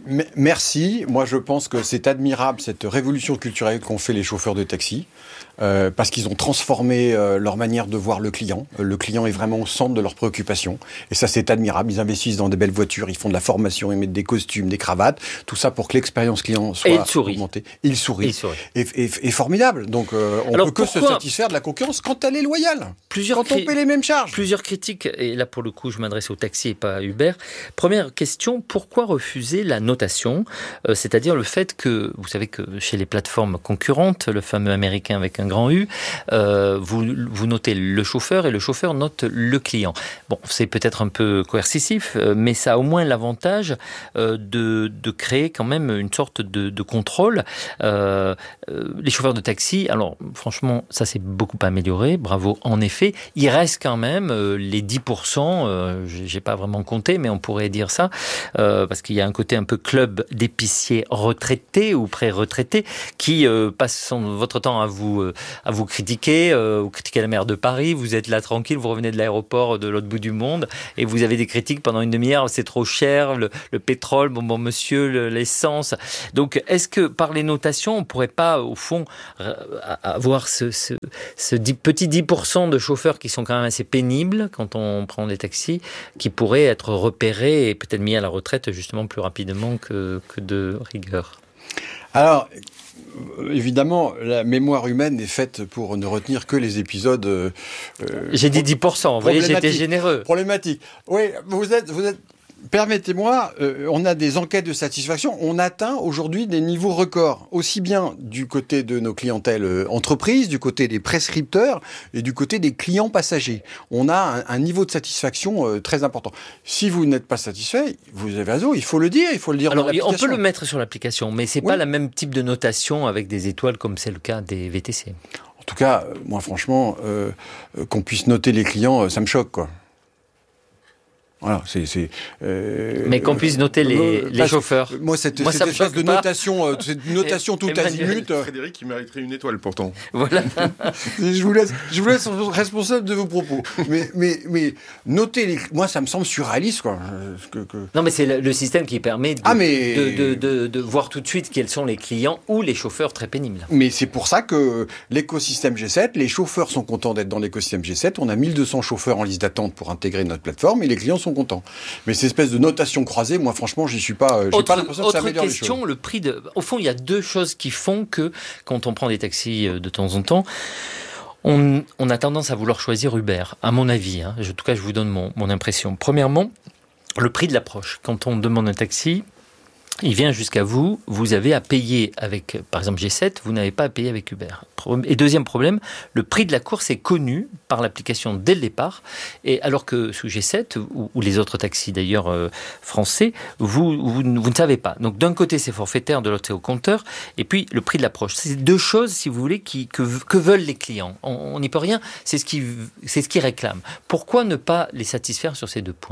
Merci. Moi, je pense que c'est admirable, cette révolution culturelle qu'ont fait les chauffeurs de taxi, euh, parce qu'ils ont transformé euh, leur manière de voir le client. Le client est vraiment au centre de leurs préoccupations. Et ça, c'est admirable. Ils investissent dans des belles voitures, ils font de la formation, ils mettent des costumes, des cravates, tout ça pour que l'expérience client soit et il sourit. augmentée. Et il sourit. Et il sourit. Et, et, et formidable. Donc, euh, on Alors, peut que pourquoi... se satisfaire de la concurrence quand elle est loyale. Plusieurs quand on cri... paie les mêmes charges. Plusieurs critiques, et là, pour le coup, je m'adresse au taxi et pas à Uber. Première question, pourquoi refuser la notation ? Euh, c'est-à-dire le fait que, vous savez que chez les plateformes concurrentes, le fameux américain avec un grand U, euh, vous, vous notez le chauffeur et le chauffeur note le client. Bon, c'est peut-être un peu coercitif, euh, mais ça a au moins l'avantage euh, de, de créer quand même une sorte de, de contrôle. Euh, euh, les chauffeurs de taxi, alors franchement, ça s'est beaucoup amélioré, bravo en effet. Il reste quand même euh, les dix pour cent, euh, j'ai pas vraiment compté, mais on pourrait dire ça, euh, parce qu'il y a un côté un peu club d'épiciers retraités ou pré-retraités qui euh, passent son, votre temps à vous, euh, à vous critiquer, euh, vous critiquez la maire de Paris, vous êtes là tranquille, vous revenez de l'aéroport de l'autre bout du monde et vous avez des critiques pendant une demi-heure, c'est trop cher, le, le pétrole, bon, bon monsieur, le, l'essence. Donc est-ce que par les notations, on pourrait pas au fond avoir ce, ce, ce petit dix pour cent de chauffeurs qui sont quand même assez pénibles quand on prend des taxis, qui pourraient être repérés et peut-être mis à la retraite justement plus rapidement raison que, que de rigueur. Alors, évidemment, la mémoire humaine est faite pour ne retenir que les épisodes... Euh, J'ai dit dix pour cent, vous voyez, j'étais généreux. Problématique. Oui, vous êtes... Vous êtes Permettez-moi, euh, on a des enquêtes de satisfaction. On atteint aujourd'hui des niveaux records, aussi bien du côté de nos clientèles euh, entreprises, du côté des prescripteurs et du côté des clients passagers. On a un, un niveau de satisfaction euh, très important. Si vous n'êtes pas satisfait, vous avez raison, il faut le dire, il faut le dire Alors, dans l'application. on peut le mettre sur l'application, mais c'est oui. pas le même type de notation avec des étoiles comme c'est le cas des V T C. En tout cas, moi franchement, euh, qu'on puisse noter les clients, ça me choque, quoi. Voilà, c'est, c'est, euh, Mais qu'on puisse noter les, euh, les chauffeurs. Moi, cette, moi, cette espèce de pas. notation, euh, cette notation tout azimut. Euh... Frédéric, il mériterait une étoile pourtant. Voilà. je vous laisse, je vous laisse responsable de vos propos. Mais, mais, mais noter les, moi, ça me semble surréaliste, quoi. Que, que... Non, mais c'est le, le système qui permet de, ah, mais... de, de, de, de voir tout de suite quels sont les clients ou les chauffeurs très pénibles. Mais c'est pour ça que l'écosystème G sept, les chauffeurs sont contents d'être dans l'écosystème G sept. On a mille deux cents chauffeurs en liste d'attente pour intégrer notre plateforme et les clients sont contents. Mais cette espèce de notation croisée, moi franchement, j'y suis pas. J'ai autre, pas l'impression que ça améliore les choses. Autre question, le prix de. Au fond, il y a deux choses qui font que quand on prend des taxis de temps en temps, on, on a tendance à vouloir choisir Uber. À mon avis, hein. En tout cas, je vous donne mon, mon impression. Premièrement, le prix de l'approche. Quand on demande un taxi, il vient jusqu'à vous, vous avez à payer avec, par exemple, G sept, vous n'avez pas à payer avec Uber. Et deuxième problème, le prix de la course est connu par l'application dès le départ, et alors que sous G sept, ou, ou les autres taxis d'ailleurs euh, français, vous, vous, vous ne savez pas. Donc d'un côté c'est forfaitaire, de l'autre c'est au compteur, et puis le prix de l'approche. C'est deux choses, si vous voulez, qui, que, que veulent les clients. On n'y peut rien, c'est ce qu'ils c'est ce qu'ils réclament. Pourquoi ne pas les satisfaire sur ces deux points ?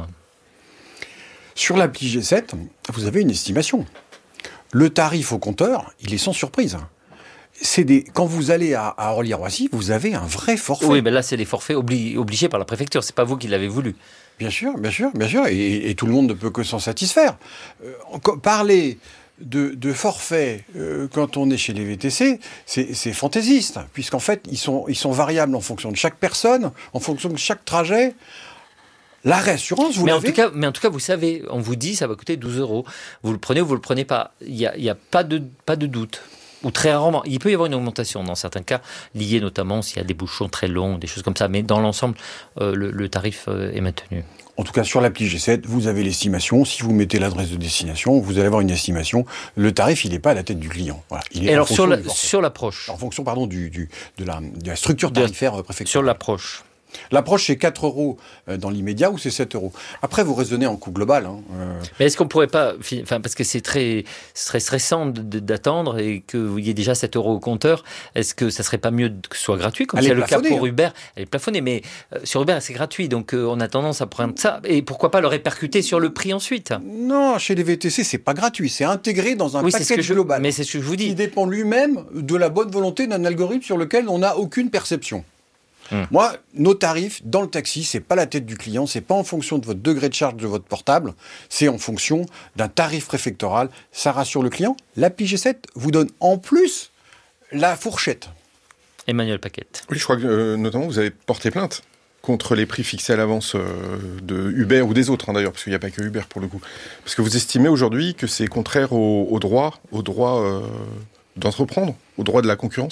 Sur l'appli G sept, vous avez une estimation. Le tarif au compteur, il est sans surprise. C'est des... Quand vous allez à, à Orly-Roissy, vous avez un vrai forfait. Oui, mais là, c'est les forfaits obli... obligés par la préfecture. C'est pas vous qui l'avez voulu. Bien sûr, bien sûr, bien sûr. Et, et tout le monde ne peut que s'en satisfaire. Euh, parler de, de forfait euh, quand on est chez les V T C, c'est, c'est fantaisiste, puisqu'en fait, ils sont, ils sont variables en fonction de chaque personne, en fonction de chaque trajet. La réassurance, vous mais l'avez. En tout cas, mais en tout cas, vous savez, on vous dit ça va coûter douze euros. Vous le prenez ou vous le prenez pas. Il n'y a, il y a pas, de, pas de doute. Ou très rarement. Il peut y avoir une augmentation dans certains cas, liée notamment s'il y a des bouchons très longs, des choses comme ça. Mais dans l'ensemble, euh, le, le tarif euh, est maintenu. En tout cas, sur l'appli G sept, vous avez l'estimation. Si vous mettez l'adresse de destination, vous allez avoir une estimation. Le tarif, il n'est pas à la tête du client. Voilà. Il est Et en alors, sur, la, du sur l'approche En fonction, pardon, du, du, de, la, de la structure tarifaire préfectorale. Sur l'approche. L'approche, c'est quatre euros dans l'immédiat ou c'est sept euros. Après, vous raisonnez en coût global. Hein. Mais est-ce qu'on pourrait pas... Enfin, parce que c'est très, très stressant de, d'attendre et qu'il y ait déjà sept euros au compteur, est-ce que ça serait pas mieux que ce soit gratuit, comme c'est le cas pour Uber ? Elle est plafonnée, mais euh, sur Uber, c'est gratuit. Donc, euh, on a tendance à prendre ça. Et pourquoi pas le répercuter sur le prix ensuite ? Non, chez les V T C, c'est pas gratuit. C'est intégré dans un oui, package c'est ce que je, global. Mais c'est ce que je vous dis. Qui dépend lui-même de la bonne volonté d'un algorithme sur lequel on n'a aucune perception. Hum. Moi, nos tarifs dans le taxi, c'est pas la tête du client, c'est pas en fonction de votre degré de charge de votre portable, c'est en fonction d'un tarif préfectoral. Ça rassure le client. L'appli G sept vous donne en plus la fourchette. Emmanuel Paquette. Oui, je crois que euh, notamment vous avez porté plainte contre les prix fixés à l'avance euh, de Uber ou des autres, hein, d'ailleurs, parce qu'il n'y a pas que Uber pour le coup. Parce que vous estimez aujourd'hui que c'est contraire au, au droit, au droit euh, d'entreprendre, au droit de la concurrence ?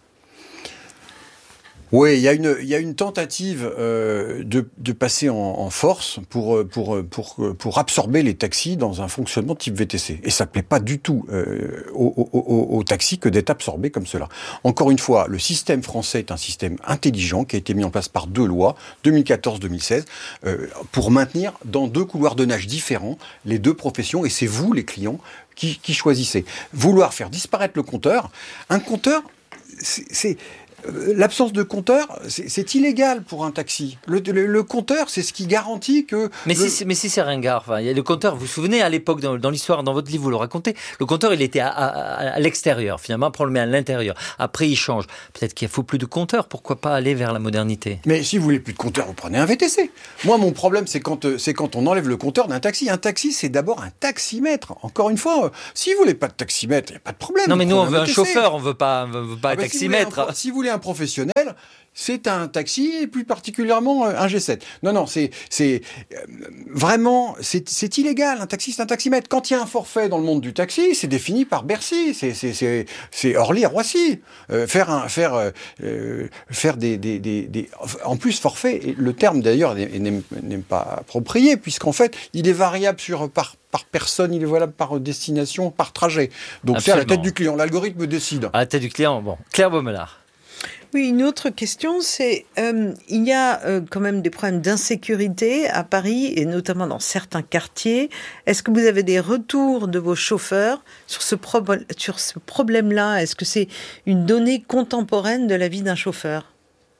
Oui, il y a une, il y a une tentative euh, de, de passer en, en force pour, pour, pour, pour absorber les taxis dans un fonctionnement type V T C. Et ça ne plaît pas du tout euh, aux, aux, aux taxis que d'être absorbés comme cela. Encore une fois, le système français est un système intelligent qui a été mis en place par deux lois, deux mille quatorze deux mille seize, euh, pour maintenir dans deux couloirs de nage différents les deux professions. Et c'est vous, les clients, qui, qui choisissez. Vouloir faire disparaître le compteur, un compteur, c'est... c'est l'absence de compteur, c'est, c'est illégal pour un taxi. Le, le, le compteur, c'est ce qui garantit que... Mais, le... si, mais si c'est ringard, enfin, il y a le compteur, vous vous souvenez, à l'époque, dans, dans l'histoire, dans votre livre, vous le racontez, le compteur, il était à, à, à l'extérieur. Finalement, après, on le met à l'intérieur. Après, il change. Peut-être qu'il ne faut plus de compteur. Pourquoi pas aller vers la modernité ? Mais si vous voulez plus de compteur, vous prenez un V T C. Moi, mon problème, c'est quand, c'est quand on enlève le compteur d'un taxi. Un taxi, c'est d'abord un taximètre. Encore une fois, si vous voulez pas de taximètre, il n'y a pas de problème. Non, mais nous, on veut un, un chauffeur, on veut pas, on veut pas ah un ben taximètre. Si vous voulez un, si vous voulez voulez un professionnel, c'est un taxi et plus particulièrement un G sept. Non, non, c'est, c'est euh, vraiment, c'est, c'est illégal. Un taxi, c'est un taximètre. Quand il y a un forfait dans le monde du taxi, c'est défini par Bercy. C'est, c'est, c'est, c'est Orly-Roissy. Euh, faire un, faire, euh, faire des, des, des, des, en plus forfait. Le terme d'ailleurs n'est, n'est, n'est pas approprié puisqu'en fait, il est variable sur par par personne, il est valable par destination, par trajet. Donc Absolument. C'est à la tête du client. L'algorithme décide. À la tête du client. Bon, Claire Baumelard. Oui, une autre question, c'est euh, il y a euh, quand même des problèmes d'insécurité à Paris et notamment dans certains quartiers. Est-ce que vous avez des retours de vos chauffeurs sur ce, pro- sur ce problème-là ? Est-ce que c'est une donnée contemporaine de la vie d'un chauffeur ?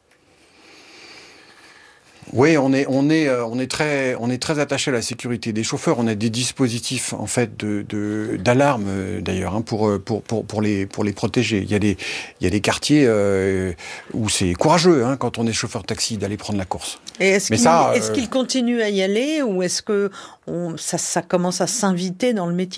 Oui, on est on est on est très on est très attaché à la sécurité des chauffeurs. On a des dispositifs en fait de, de d'alarme d'ailleurs hein, pour pour pour pour les pour les protéger. Il y a des il y a des quartiers euh, où c'est courageux hein, quand on est chauffeur de taxi d'aller prendre la course. Et est-ce Mais qu'il ça, est-ce euh... qu'il continue à y aller ou est-ce que on, ça ça commence à s'inviter dans le métier ?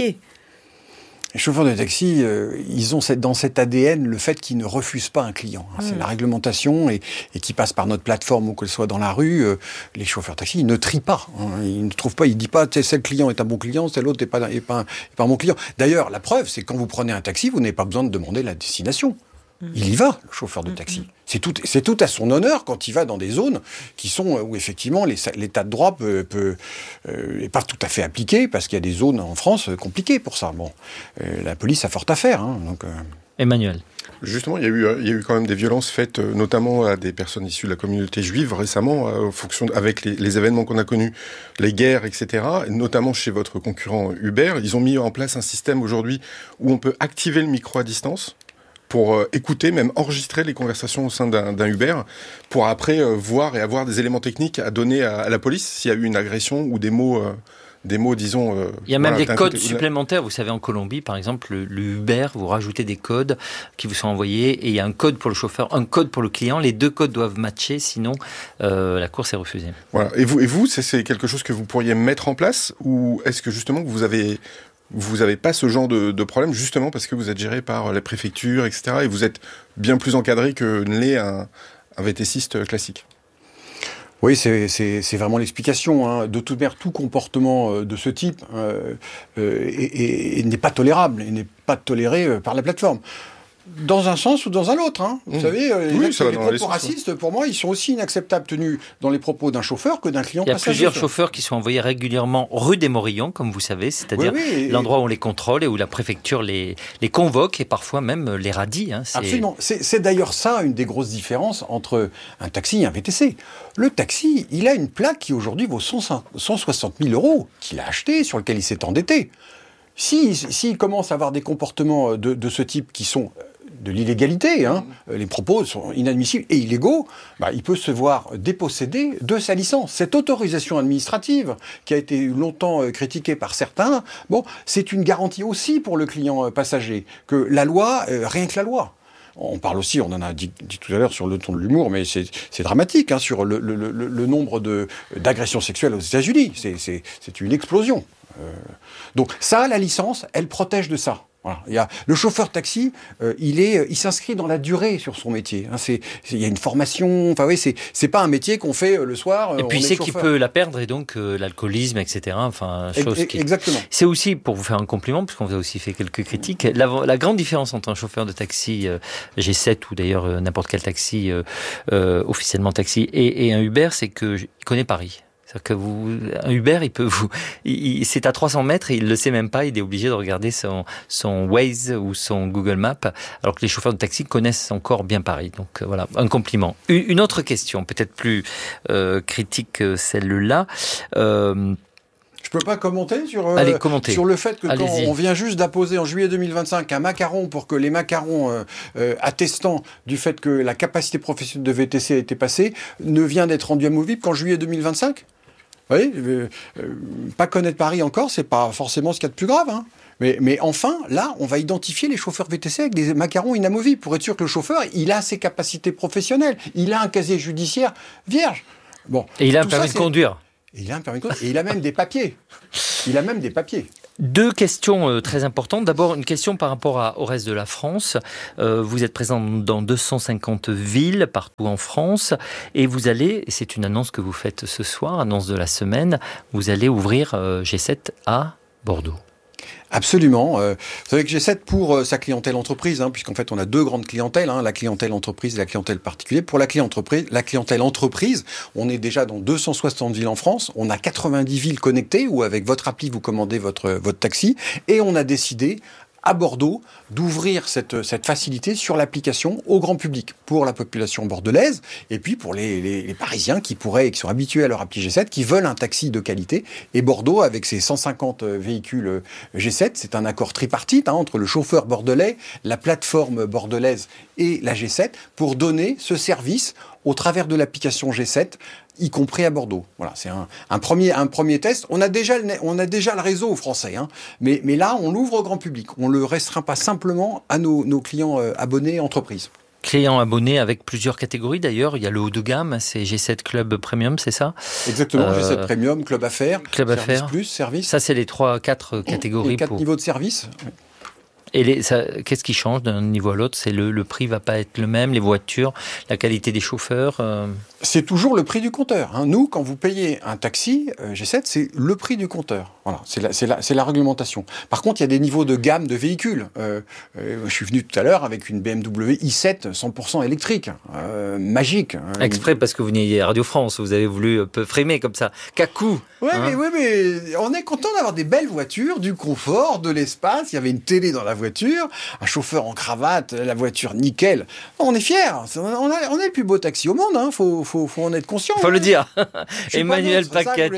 Les chauffeurs de taxi, euh, ils ont cette, dans cet A D N le fait qu'ils ne refusent pas un client. Hein. Mmh. C'est la réglementation et, et qui passe par notre plateforme ou qu'elle soit dans la rue. Euh, les chauffeurs de taxi, ils ne trient pas. Hein. Ils ne trouvent pas, ils ne disent pas tel client est un bon client, tel autre n'est pas, est pas, un, est pas un bon client. D'ailleurs, la preuve, c'est que quand vous prenez un taxi, vous n'avez pas besoin de demander la destination. Il y va, le chauffeur de taxi. C'est tout, c'est tout à son honneur quand il va dans des zones qui sont où effectivement les, l'état de droit peut, peut euh, est pas tout à fait appliqué parce qu'il y a des zones en France compliquées pour ça. Bon, euh, la police a fort à faire. Hein, donc, euh... Emmanuel. Justement, il y a eu, il y a eu quand même des violences faites, notamment à des personnes issues de la communauté juive récemment, en fonction de, avec les, les événements qu'on a connus, les guerres, et cetera. Notamment chez votre concurrent Uber, ils ont mis en place un système aujourd'hui où on peut activer le micro à distance pour euh, écouter, même enregistrer les conversations au sein d'un, d'un Uber, pour après euh, voir et avoir des éléments techniques à donner à, à la police s'il y a eu une agression ou des mots, euh, des mots, disons... Euh, Il y a même voilà, des codes côté, supplémentaires. Vous savez, en Colombie, par exemple, le, le Uber, vous rajoutez des codes qui vous sont envoyés et il y a un code pour le chauffeur, un code pour le client. Les deux codes doivent matcher, sinon euh, la course est refusée. Voilà. Et vous, et vous c'est, c'est quelque chose que vous pourriez mettre en place ou est-ce que justement vous avez... Vous n'avez pas ce genre de, de problème, justement parce que vous êtes géré par la préfecture, et cetera. Et vous êtes bien plus encadré que ne l'est un, un V T siste classique. Oui, c'est, c'est, c'est vraiment l'explication. Hein. De toute manière, tout comportement de ce type euh, euh, est, est, n'est pas tolérable, et n'est pas toléré par la plateforme. Dans un sens ou dans un autre. Hein. Vous mmh. savez, euh, oui, les, les propos sens, racistes, ouais. Pour moi, ils sont aussi inacceptables tenus dans les propos d'un chauffeur que d'un client passager. Il y a passager, plusieurs chauffeurs qui sont envoyés régulièrement rue des Morillons, comme vous savez, c'est-à-dire oui, oui, l'endroit où on les contrôle et où la préfecture les, les convoque et parfois même les radie. Hein. C'est... Absolument. C'est, c'est d'ailleurs ça une des grosses différences entre un taxi et un V T C. Le taxi, il a une plaque qui aujourd'hui vaut cent soixante mille euros, qu'il a acheté, sur lequel il s'est endetté. S'il si, si commence à avoir des comportements de, de ce type qui sont de l'illégalité, hein, mmh. les propos sont inadmissibles et illégaux, bah, il peut se voir dépossédé de sa licence. Cette autorisation administrative, qui a été longtemps euh, critiquée par certains, bon, c'est une garantie aussi pour le client euh, passager, que la loi, euh, rien que la loi. On parle aussi, on en a dit, dit tout à l'heure sur le ton de l'humour, mais c'est, c'est dramatique, hein, sur le, le, le, le nombre de, d'agressions sexuelles aux États-Unis. C'est, c'est, c'est une explosion. Euh, donc ça, la licence, elle protège de ça. Voilà. Il y a, le chauffeur taxi, euh, il est, il s'inscrit dans la durée sur son métier. Hein. C'est, c'est, il y a une formation. Enfin oui, c'est, c'est pas un métier qu'on fait euh, le soir. Et puis il sait qu'il peut la perdre et donc euh, l'alcoolisme, et cetera. Enfin, chose e- qui. Exactement. C'est aussi pour vous faire un compliment, parce qu'on vous a aussi fait quelques critiques. La, la grande différence entre un chauffeur de taxi euh, G sept ou d'ailleurs euh, n'importe quel taxi euh, euh, officiellement taxi et, et un Uber, c'est que il connaît Paris. C'est-à-dire que vous, un Uber, il peut vous, il, c'est à trois cents mètres et il le sait même pas. Il est obligé de regarder son, son Waze ou son Google Maps, alors que les chauffeurs de taxi connaissent encore bien Paris. Donc voilà, un compliment. Une autre question, peut-être plus euh, critique que celle-là. Euh, Je peux pas commenter sur, euh, Allez, commentez. sur le fait que Allez-y. quand on vient juste d'apposer en juillet deux mille vingt-cinq un macaron pour que les macarons euh, euh, attestant du fait que la capacité professionnelle de V T C a été passée ne vient d'être rendue amovible qu'en juillet deux mille vingt-cinq. Vous voyez, euh, euh, pas connaître Paris encore, c'est pas forcément ce qu'il y a de plus grave. Hein. Mais, mais enfin, là, on va identifier les chauffeurs V T C avec des macarons inamovibles pour être sûr que le chauffeur, il a ses capacités professionnelles, il a un casier judiciaire vierge. Bon, et il a un permis ça, de conduire. Et il a un permis de conduire. Et il a même des papiers. Il a même des papiers. Deux questions euh, très importantes. D'abord, une question par rapport à, au reste de la France. Euh, vous êtes présent dans deux cent cinquante villes partout en France et vous allez, et c'est une annonce que vous faites ce soir, annonce de la semaine, vous allez ouvrir euh, G sept à Bordeaux. Absolument. Euh, vous savez que G sept pour euh, sa clientèle entreprise, hein, puisqu'en fait on a deux grandes clientèles, hein, la clientèle entreprise et la clientèle particulière. Pour la clientèle entreprise, la clientèle entreprise, on est déjà dans deux cent soixante villes en France. On a quatre-vingt-dix villes connectées où avec votre appli vous commandez votre votre taxi, et on a décidé à Bordeaux d'ouvrir cette, cette facilité sur l'application au grand public pour la population bordelaise et puis pour les, les, les Parisiens qui pourraient, qui sont habitués à leur appli G sept, qui veulent un taxi de qualité. Et Bordeaux, avec ses cent cinquante véhicules G sept, c'est un accord tripartite hein, entre le chauffeur bordelais, la plateforme bordelaise et la G sept pour donner ce service au travers de l'application G sept, y compris à Bordeaux. Voilà, c'est un, un, premier, un premier test. On a déjà le, on a déjà le réseau français, hein, mais, mais là, on l'ouvre au grand public. On ne le restreint pas simplement à nos, nos clients euh, abonnés entreprises. Clients abonnés avec plusieurs catégories d'ailleurs. Il y a le haut de gamme, c'est G sept Club Premium, c'est ça ? Exactement, euh, G sept Premium, Club Affaires, Club Service Affaires. Plus, Service. Ça, c'est les trois, quatre catégories. Les quatre pour... niveaux de service. Et les, ça, qu'est-ce qui change d'un niveau à l'autre ? C'est le, le prix va pas être le même, les voitures, la qualité des chauffeurs. Euh... C'est toujours le prix du compteur. Hein. Nous, quand vous payez un taxi euh, G sept, c'est le prix du compteur. Voilà, c'est la, c'est la, c'est la réglementation. Par contre, il y a des niveaux de gamme de véhicules. Euh, euh, je suis venu tout à l'heure avec une B M W i sept cent pour cent électrique, euh, magique. Exprès parce que vous veniez à Radio France, vous avez voulu un peu frimer comme ça. Cacou. Ouais, hein mais ouais, mais on est content d'avoir des belles voitures, du confort, de l'espace. Il y avait une télé dans la voiture, un chauffeur en cravate, la voiture nickel. On est fiers. On a, on a le plus beau taxi au monde. Hein. Faut, faut, faut en être conscient. Faut hein. le dire. Emmanuel Paquette.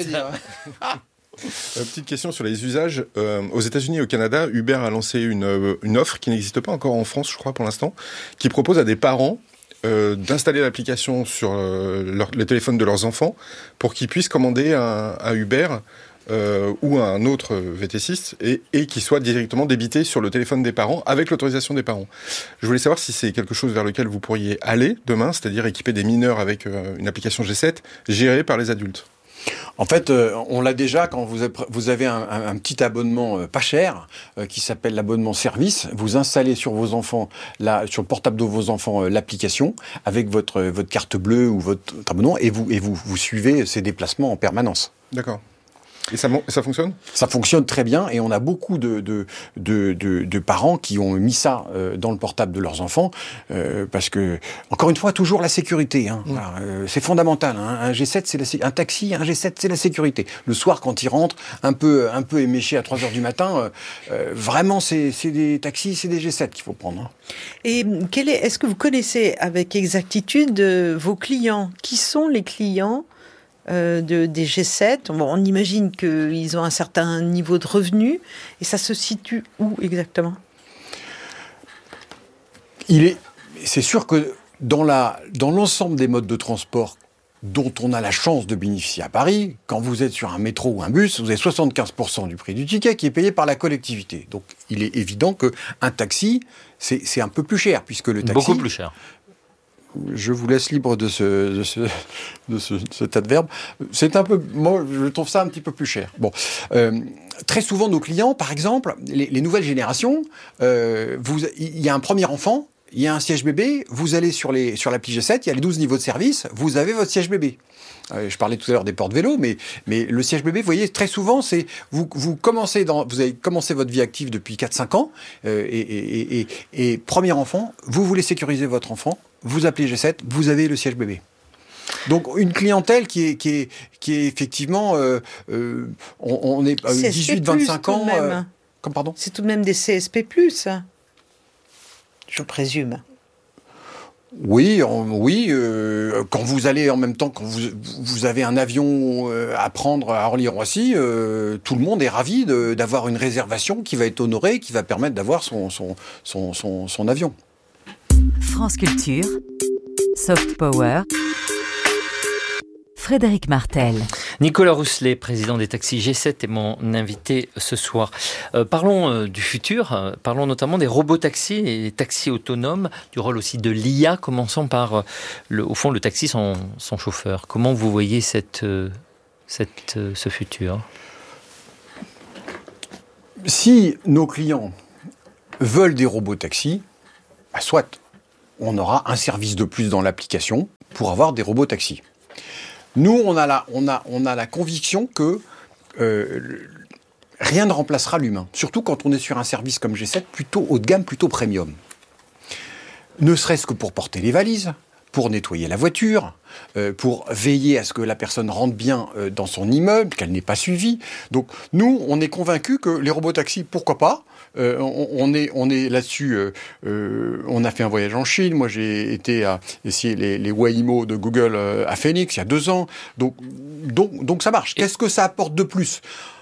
Euh, petite question sur les usages. Euh, aux États-Unis et au Canada, Uber a lancé une, euh, une offre qui n'existe pas encore en France, je crois, pour l'instant, qui propose à des parents euh, d'installer l'application sur euh, leur, les téléphones de leurs enfants pour qu'ils puissent commander un, un Uber euh, ou un autre V T six et, et qui soit directement débité sur le téléphone des parents avec l'autorisation des parents. Je voulais savoir si c'est quelque chose vers lequel vous pourriez aller demain, c'est-à-dire équiper des mineurs avec euh, une application G sept gérée par les adultes. En fait, euh, on l'a déjà quand vous avez, vous avez un, un, un petit abonnement euh, pas cher euh, qui s'appelle l'abonnement service. Vous installez sur vos enfants, la, sur le portable de vos enfants, euh, l'application avec votre votre carte bleue ou votre, votre abonnement et vous et vous vous suivez ces déplacements en permanence. D'accord. Et ça, ça fonctionne ? Ça fonctionne très bien et on a beaucoup de, de, de, de, de parents qui ont mis ça euh, dans le portable de leurs enfants euh, parce que, encore une fois, toujours la sécurité. Hein. Mmh. Voilà, euh, c'est fondamental. Hein. Un G sept, c'est la, un taxi, un G sept, c'est la sécurité. Le soir, quand ils rentrent, un peu, un peu éméchés à trois heures du matin, euh, euh, vraiment, c'est, c'est des taxis, c'est des G sept qu'il faut prendre. Hein. Et quel est, est-ce que vous connaissez avec exactitude euh, vos clients ? Qui sont les clients Euh, de, des G sept, bon, on imagine qu'ils ont un certain niveau de revenus, et ça se situe où exactement ? Il est, c'est sûr que dans, la, dans l'ensemble des modes de transport dont on a la chance de bénéficier à Paris, quand vous êtes sur un métro ou un bus, vous avez soixante-quinze pour cent du prix du ticket qui est payé par la collectivité. Donc il est évident qu'un taxi, c'est, c'est un peu plus cher, puisque le taxi... Beaucoup plus cher. Je vous laisse libre de ce, de ce, de ce, cet adverbe. C'est un peu, moi, je trouve ça un petit peu plus cher. Bon, euh, très souvent, nos clients, par exemple, les, les nouvelles générations, euh, vous, il y a un premier enfant, il y a un siège bébé, vous allez sur, les, sur l'appli G sept, il y a les douze niveaux de service, vous avez votre siège bébé. Euh, je parlais tout à l'heure des porte-vélos, mais, mais le siège bébé, vous voyez, très souvent, c'est vous, vous, commencez dans, vous avez commencé votre vie active depuis quatre cinq ans, euh, et, et, et, et, et premier enfant, vous voulez sécuriser votre enfant, vous appelez G sept, vous avez le siège bébé. Donc une clientèle qui est, qui est, qui est effectivement, euh, euh, on, on est euh, dix-huit vingt-cinq ans. Euh, comme pardon. C'est tout de même des C S P plus, je présume. Oui, on, oui. Euh, quand vous allez en même temps, quand vous, vous avez un avion euh, à prendre à Orly-Roissy, euh, tout le monde est ravi de, d'avoir une réservation qui va être honorée, qui va permettre d'avoir son, son, son, son, son avion. France Culture, Soft Power, Frédéric Martel. Nicolas Rousselet, président des taxis G sept, est mon invité ce soir. Euh, parlons euh, du futur, euh, parlons notamment des robotaxis et des taxis autonomes, du rôle aussi de l'I A. Commençons par, euh, le, au fond, le taxi sans, sans chauffeur. Comment vous voyez cette, euh, cette, euh, ce futur ? si nos clients veulent des robots taxis, bah soit on aura un service de plus dans l'application pour avoir des robots taxis. Nous, on a la, on a, on a la conviction que euh, rien ne remplacera l'humain, surtout quand on est sur un service comme G sept, plutôt haut de gamme, plutôt premium. Ne serait-ce que pour porter les valises, pour nettoyer la voiture, euh, pour veiller à ce que la personne rentre bien euh, dans son immeuble, qu'elle n'ait pas suivi. Donc nous, on est convaincus que les robots taxis, pourquoi pas, euh, on, on est, on est là-dessus, euh, euh, on a fait un voyage en Chine, moi j'ai été à essayer les, les Waymo de Google euh, à Phoenix il y a deux ans, donc, donc, donc ça marche. Qu'est-ce que ça apporte de plus ?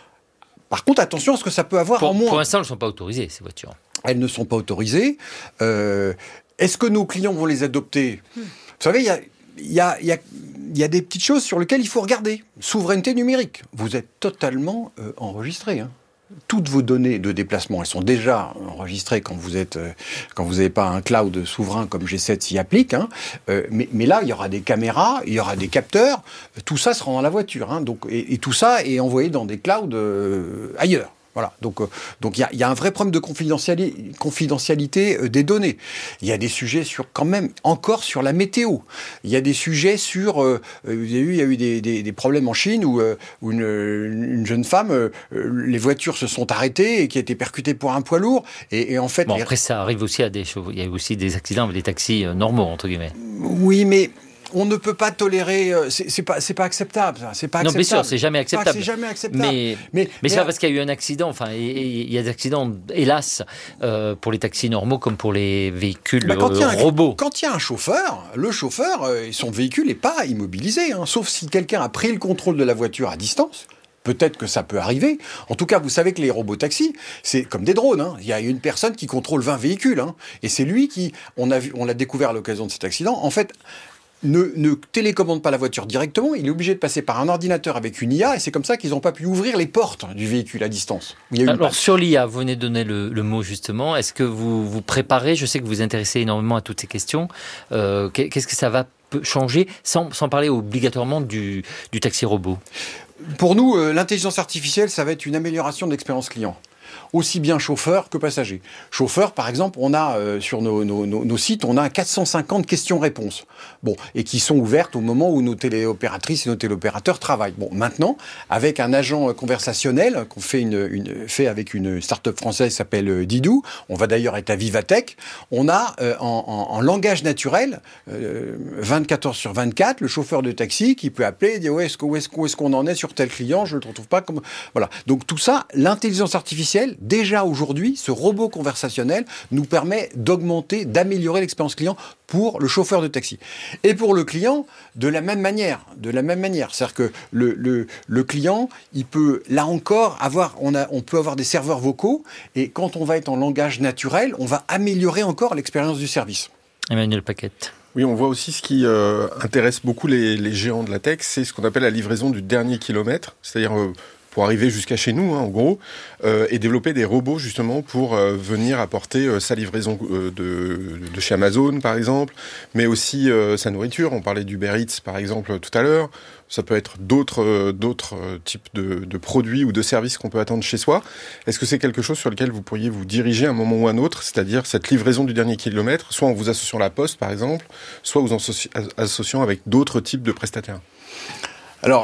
Par contre, attention à ce que ça peut avoir pour, en moins. Pour l'instant, elles ne sont pas autorisées, ces voitures. Elles ne sont pas autorisées. Euh, est-ce que nos clients vont les adopter ? Vous savez, il y a, y, a, y, a, y a des petites choses sur lesquelles il faut regarder. Souveraineté numérique. Vous êtes totalement euh, enregistré. Hein. Toutes vos données de déplacement, elles sont déjà enregistrées quand vous êtes, euh, quand vous n'avez pas un cloud souverain comme G sept s'y applique. Hein. Euh, mais, mais là, il y aura des caméras, il y aura des capteurs. Tout ça sera dans la voiture. Hein. Donc, et, et tout ça est envoyé dans des clouds euh, ailleurs. Voilà, donc euh, donc il y a, y a un vrai problème de confidentiali- confidentialité euh, des données. Il y a des sujets sur quand même encore sur la météo. Il y a des sujets sur euh, vous avez vu, il y a eu des, des, des problèmes en Chine où, euh, où une, une jeune femme, euh, les voitures se sont arrêtées et qui a été percutée pour un poids lourd. Et, et en fait, bon, les... après ça arrive aussi à des choses. Il y a aussi des accidents avec des taxis euh, normaux entre guillemets. Oui, mais on ne peut pas tolérer. C'est, c'est pas, c'est pas acceptable. Ça. C'est pas non, acceptable. bien sûr, c'est jamais acceptable. C'est jamais acceptable. Mais, mais, mais, mais c'est pas parce qu'il y a eu un accident. Enfin, il y a des accidents, hélas, euh, pour les taxis normaux comme pour les véhicules bah, quand euh, un, robots. Quand il y a un chauffeur, le chauffeur, euh, son véhicule n'est pas immobilisé, hein, sauf si quelqu'un a pris le contrôle de la voiture à distance. Peut-être que ça peut arriver. En tout cas, vous savez que les robots-taxis, c'est comme des drones. Hein. Il y a une personne qui contrôle vingt véhicules. Hein, et c'est lui qui, on, a vu, on l'a découvert à l'occasion de cet accident, en fait, Ne, ne télécommande pas la voiture directement, il est obligé de passer par un ordinateur avec une I A, et c'est comme ça qu'ils n'ont pas pu ouvrir les portes du véhicule à distance. Il y a eu Alors sur l'I A, vous venez de donner le, le mot justement, est-ce que vous vous préparez, je sais que vous vous intéressez énormément à toutes ces questions, euh, qu'est-ce que ça va changer, sans, sans parler obligatoirement du, du taxi robot ? Pour nous, euh, l'intelligence artificielle, ça va être une amélioration de l'expérience client. Aussi bien chauffeur que passager. Chauffeur, par exemple, on a euh, sur nos, nos, nos, nos sites, on a quatre cent cinquante questions-réponses. Bon, et qui sont ouvertes au moment où nos téléopératrices et nos téléopérateurs travaillent. Bon, maintenant, avec un agent conversationnel qu'on fait, une, une, fait avec une start-up française qui s'appelle Didou, on va d'ailleurs être à Vivatech, on a euh, en, en, en langage naturel, euh, vingt-quatre heures sur vingt-quatre, le chauffeur de taxi qui peut appeler et dire où est-ce, où est-ce, où est-ce qu'on en est sur tel client, je ne le retrouve pas. Comme... Voilà. Donc tout ça, l'intelligence artificielle, déjà aujourd'hui, ce robot conversationnel nous permet d'augmenter, d'améliorer l'expérience client pour le chauffeur de taxi. Et pour le client, de la même manière. De la même manière. C'est-à-dire que le, le, le client, il peut, là encore, avoir, on, a, on peut avoir des serveurs vocaux, et quand on va être en langage naturel, on va améliorer encore l'expérience du service. Emmanuel Paquette. Oui, on voit aussi ce qui euh, intéresse beaucoup les, les géants de la tech, c'est ce qu'on appelle la livraison du dernier kilomètre, c'est-à-dire euh, pour arriver jusqu'à chez nous, hein, en gros, euh, et développer des robots justement pour euh, venir apporter euh, sa livraison euh, de, de chez Amazon, par exemple, mais aussi euh, sa nourriture. On parlait d'Uber Eats, par exemple, tout à l'heure. Ça peut être d'autres, euh, d'autres euh, types de, de produits ou de services qu'on peut attendre chez soi. Est-ce que c'est quelque chose sur lequel vous pourriez vous diriger à un moment ou à un autre, c'est-à-dire cette livraison du dernier kilomètre, soit en vous associant à la Poste, par exemple, soit vous associ- associant avec d'autres types de prestataires ? Alors,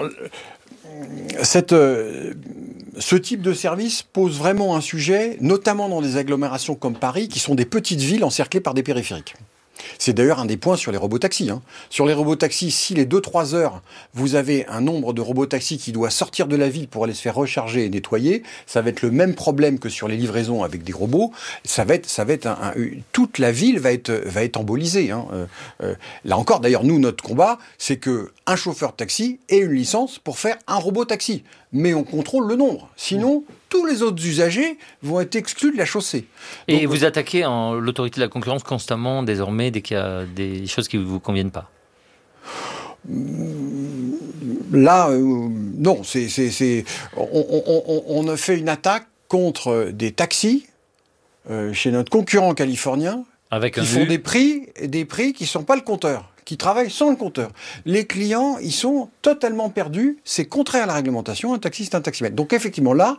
Cette, euh, ce type de service pose vraiment un sujet, notamment dans des agglomérations comme Paris, qui sont des petites villes encerclées par des périphériques. C'est d'ailleurs un des points sur les robotaxis. Hein. Sur les robotaxis, si les deux trois heures, vous avez un nombre de robotaxis qui doit sortir de la ville pour aller se faire recharger et nettoyer, ça va être le même problème que sur les livraisons avec des robots. Ça va être, ça va être un, un, toute la ville va être, va être embolisée. Hein. Euh, euh, là encore, d'ailleurs, nous, notre combat, c'est que un chauffeur de taxi ait une licence pour faire un robot taxi. Mais on contrôle le nombre. Sinon, tous les autres usagers vont être exclus de la chaussée. Et Donc, vous attaquez en l'autorité de la concurrence constamment, désormais, dès qu'il y a des choses qui ne vous conviennent pas ? Là, euh, non. C'est, c'est, c'est, on, on, on, on a fait une attaque contre des taxis euh, chez notre concurrent californien Avec qui un font U. des prix, des prix qui ne sont pas le compteur, qui travaillent sans le compteur. Les clients, ils sont totalement perdus. C'est contraire à la réglementation. Un taxi, c'est un taximètre. Donc effectivement, là,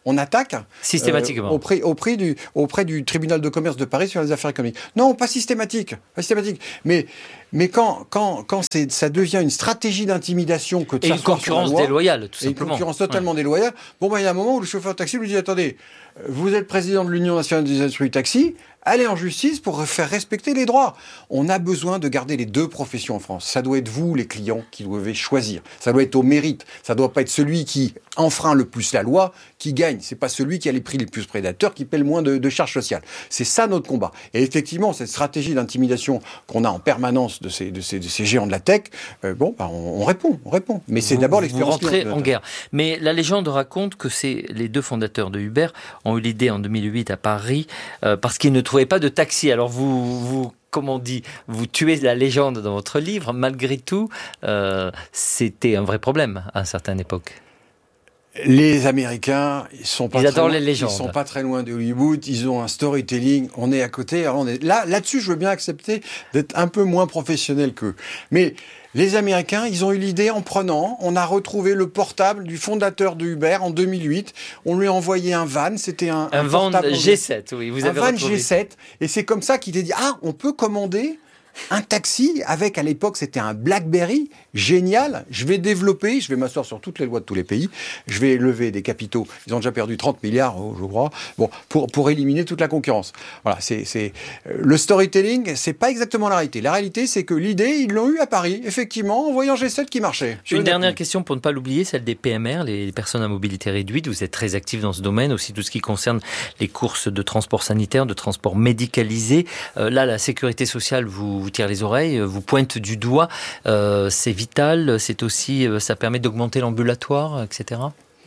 on attaque systématiquement euh, auprès, auprès, du, auprès du tribunal de commerce de Paris sur les affaires économiques. Non, pas systématique, pas systématique. Mais, mais quand, quand, quand c'est, ça devient une stratégie d'intimidation que de et une s'asseoir concurrence sur la loi, déloyale, tout et simplement. une concurrence totalement ouais. déloyale, bon, ben, il y a un moment où le chauffeur de taxi lui dit, attendez, vous êtes président de l'Union nationale des industries du taxi, allez en justice pour faire respecter les droits. On a besoin de garder les deux professions en France. Ça doit être vous, les clients, qui devez choisir. Ça doit être au mérite. Ça doit pas être celui qui enfreint le plus la loi qui gagne. C'est pas celui qui a les prix les plus prédateurs qui paie le moins de, de charges sociales. C'est ça notre combat. Et effectivement, cette stratégie d'intimidation qu'on a en permanence de ces, de ces, de ces géants de la tech, euh, bon, bah, on, on répond, on répond. Mais c'est vous, d'abord l'expérience. Vous rentrez en guerre. Mais la légende raconte que c'est les deux fondateurs de Uber ont eu l'idée en deux mille huit à Paris euh, parce qu'ils ne trouvaient pas de taxi. Alors vous, vous, comme on dit, vous tuez la légende dans votre livre. Malgré tout, euh, c'était un vrai problème à une certaine époque. Les Américains, ils sont pas ils très adorent loin, les légendes. Ils sont pas très loin de Hollywood. Ils ont un storytelling. On est à côté. On est là, là-dessus, je veux bien accepter d'être un peu moins professionnel qu'eux. Mais les Américains, ils ont eu l'idée en prenant. On a retrouvé le portable du fondateur de Uber en deux mille huit. On lui a envoyé un van. C'était un, un, un van G sept. Oui, vous un avez van retrouvé. G sept. Et c'est comme ça qu'il a dit ah, on peut commander un taxi avec, à l'époque, c'était un BlackBerry, génial, je vais développer, je vais m'asseoir sur toutes les lois de tous les pays, je vais lever des capitaux, ils ont déjà perdu trente milliards, je crois, bon, pour, pour éliminer toute la concurrence. Voilà, c'est, c'est, le storytelling, c'est pas exactement la réalité. La réalité, c'est que l'idée, ils l'ont eu à Paris, effectivement, en voyant G sept qui marchait. Une dernière question pour ne pas l'oublier, celle des P M R, les personnes à mobilité réduite. Vous êtes très actifs dans ce domaine, aussi tout ce qui concerne les courses de transport sanitaire, de transport médicalisé. Euh, là, la sécurité sociale, vous vous tire les oreilles, vous pointe du doigt, euh, c'est vital, c'est aussi, ça permet d'augmenter l'ambulatoire, et cetera.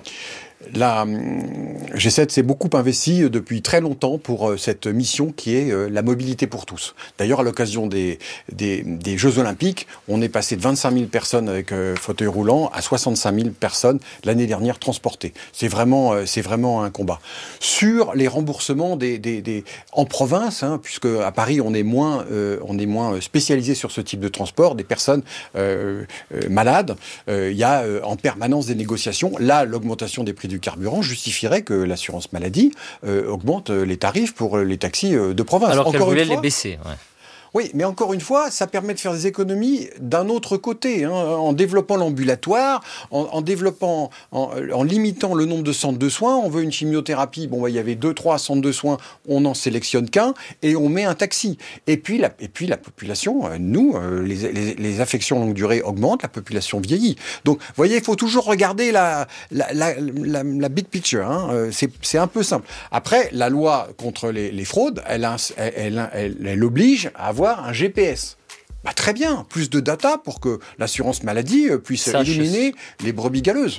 La G sept s'est beaucoup investi depuis très longtemps pour cette mission qui est la mobilité pour tous. D'ailleurs, à l'occasion des, des, des Jeux Olympiques, on est passé de vingt-cinq mille personnes avec fauteuil roulant à soixante-cinq mille personnes l'année dernière transportées. C'est vraiment, c'est vraiment un combat. Sur les remboursements des, des, des en province, hein, puisque à Paris on est moins, euh, on est moins spécialisé sur ce type de transport, des personnes euh, euh, malades, il euh, y a euh, en permanence des négociations. Là, l'augmentation des prix du carburant justifierait que l'assurance maladie euh, augmente les tarifs pour les taxis euh, de province. Alors qu'elle Encore voulait une fois, les baisser. Ouais. Oui, mais encore une fois, ça permet de faire des économies d'un autre côté, hein, en développant l'ambulatoire, en, en développant, en, en limitant le nombre de centres de soins. On veut une chimiothérapie, bon, bah, il y avait deux, trois centres de soins, on n'en sélectionne qu'un et on met un taxi. Et puis la, et puis la population, euh, nous, euh, les, les, les affections longue durée augmentent, la population vieillit. Donc, vous voyez, il faut toujours regarder la, la, la, la, la big picture. Hein. Euh, c'est, c'est un peu simple. Après, la loi contre les, les fraudes, elle, elle, elle, elle, elle oblige à avoir un G P S. Bah, très bien, plus de data pour que l'assurance maladie puisse Sache éliminer les brebis galeuses.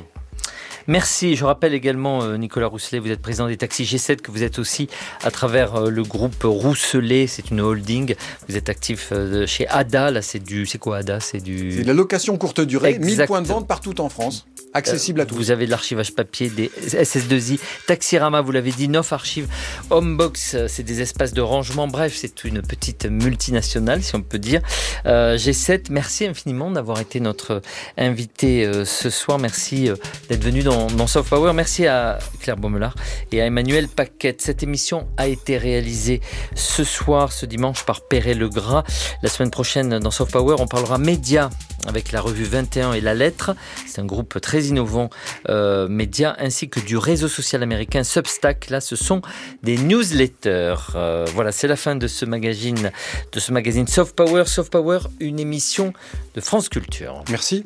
Merci. Je rappelle également, Nicolas Rousselet, vous êtes président des taxis G sept, que vous êtes aussi à travers le groupe Rousselet, c'est une holding. Vous êtes actif chez A D A. Là, c'est du, c'est quoi A D A? C'est du. C'est de la location courte durée, exact. mille points de vente partout en France. Accessible à tous. Vous avez de l'archivage papier, des S S deux I, Taxirama, vous l'avez dit, Nof Archive, Homebox, c'est des espaces de rangement. Bref, c'est une petite multinationale, si on peut dire. Euh, G sept, merci infiniment d'avoir été notre invité euh, ce soir. Merci euh, d'être venu dans, dans Soft Power. Merci à Claire Baumelard et à Emmanuel Paquette. Cette émission a été réalisée ce soir, ce dimanche, par Perret Legras. La semaine prochaine, dans Soft Power, on parlera médias avec la revue vingt et un et La Lettre. C'est un groupe très innovant euh, médias, ainsi que du réseau social américain Substack. Là, ce sont des newsletters. Euh, voilà, c'est la fin de ce magazine, de ce magazine Soft Power. Soft Power, une émission de France Culture. Merci.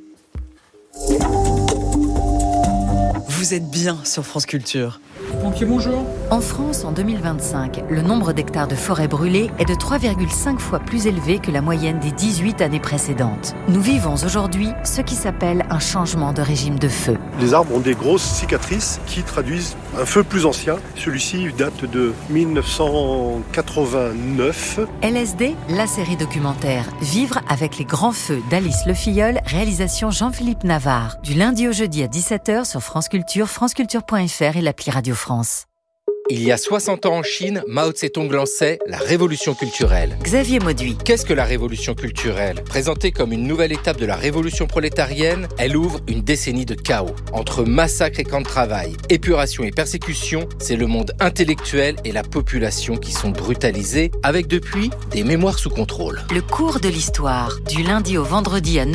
Vous êtes bien sur France Culture. Pompier, bonjour. En France, en deux mille vingt-cinq, le nombre d'hectares de forêt brûlés est de trois virgule cinq fois plus élevé que la moyenne des dix-huit années précédentes. Nous vivons aujourd'hui ce qui s'appelle un changement de régime de feu. Les arbres ont des grosses cicatrices qui traduisent un feu plus ancien. Celui-ci date de mille neuf cent quatre-vingt-neuf. L S D, la série documentaire Vivre avec les grands feux d'Alice Le Filleul, réalisation Jean-Philippe Navarre. Du lundi au jeudi à dix-sept heures sur France Culture, franceculture point f r et l'appli Radio France. Il y a soixante ans en Chine, Mao Tse-tung lançait la révolution culturelle. Xavier Mauduit. Qu'est-ce que la révolution culturelle ? Présentée comme une nouvelle étape de la révolution prolétarienne, elle ouvre une décennie de chaos. Entre massacres et camps de travail, épuration et persécution, c'est le monde intellectuel et la population qui sont brutalisés, avec depuis des mémoires sous contrôle. Le cours de l'histoire, du lundi au vendredi à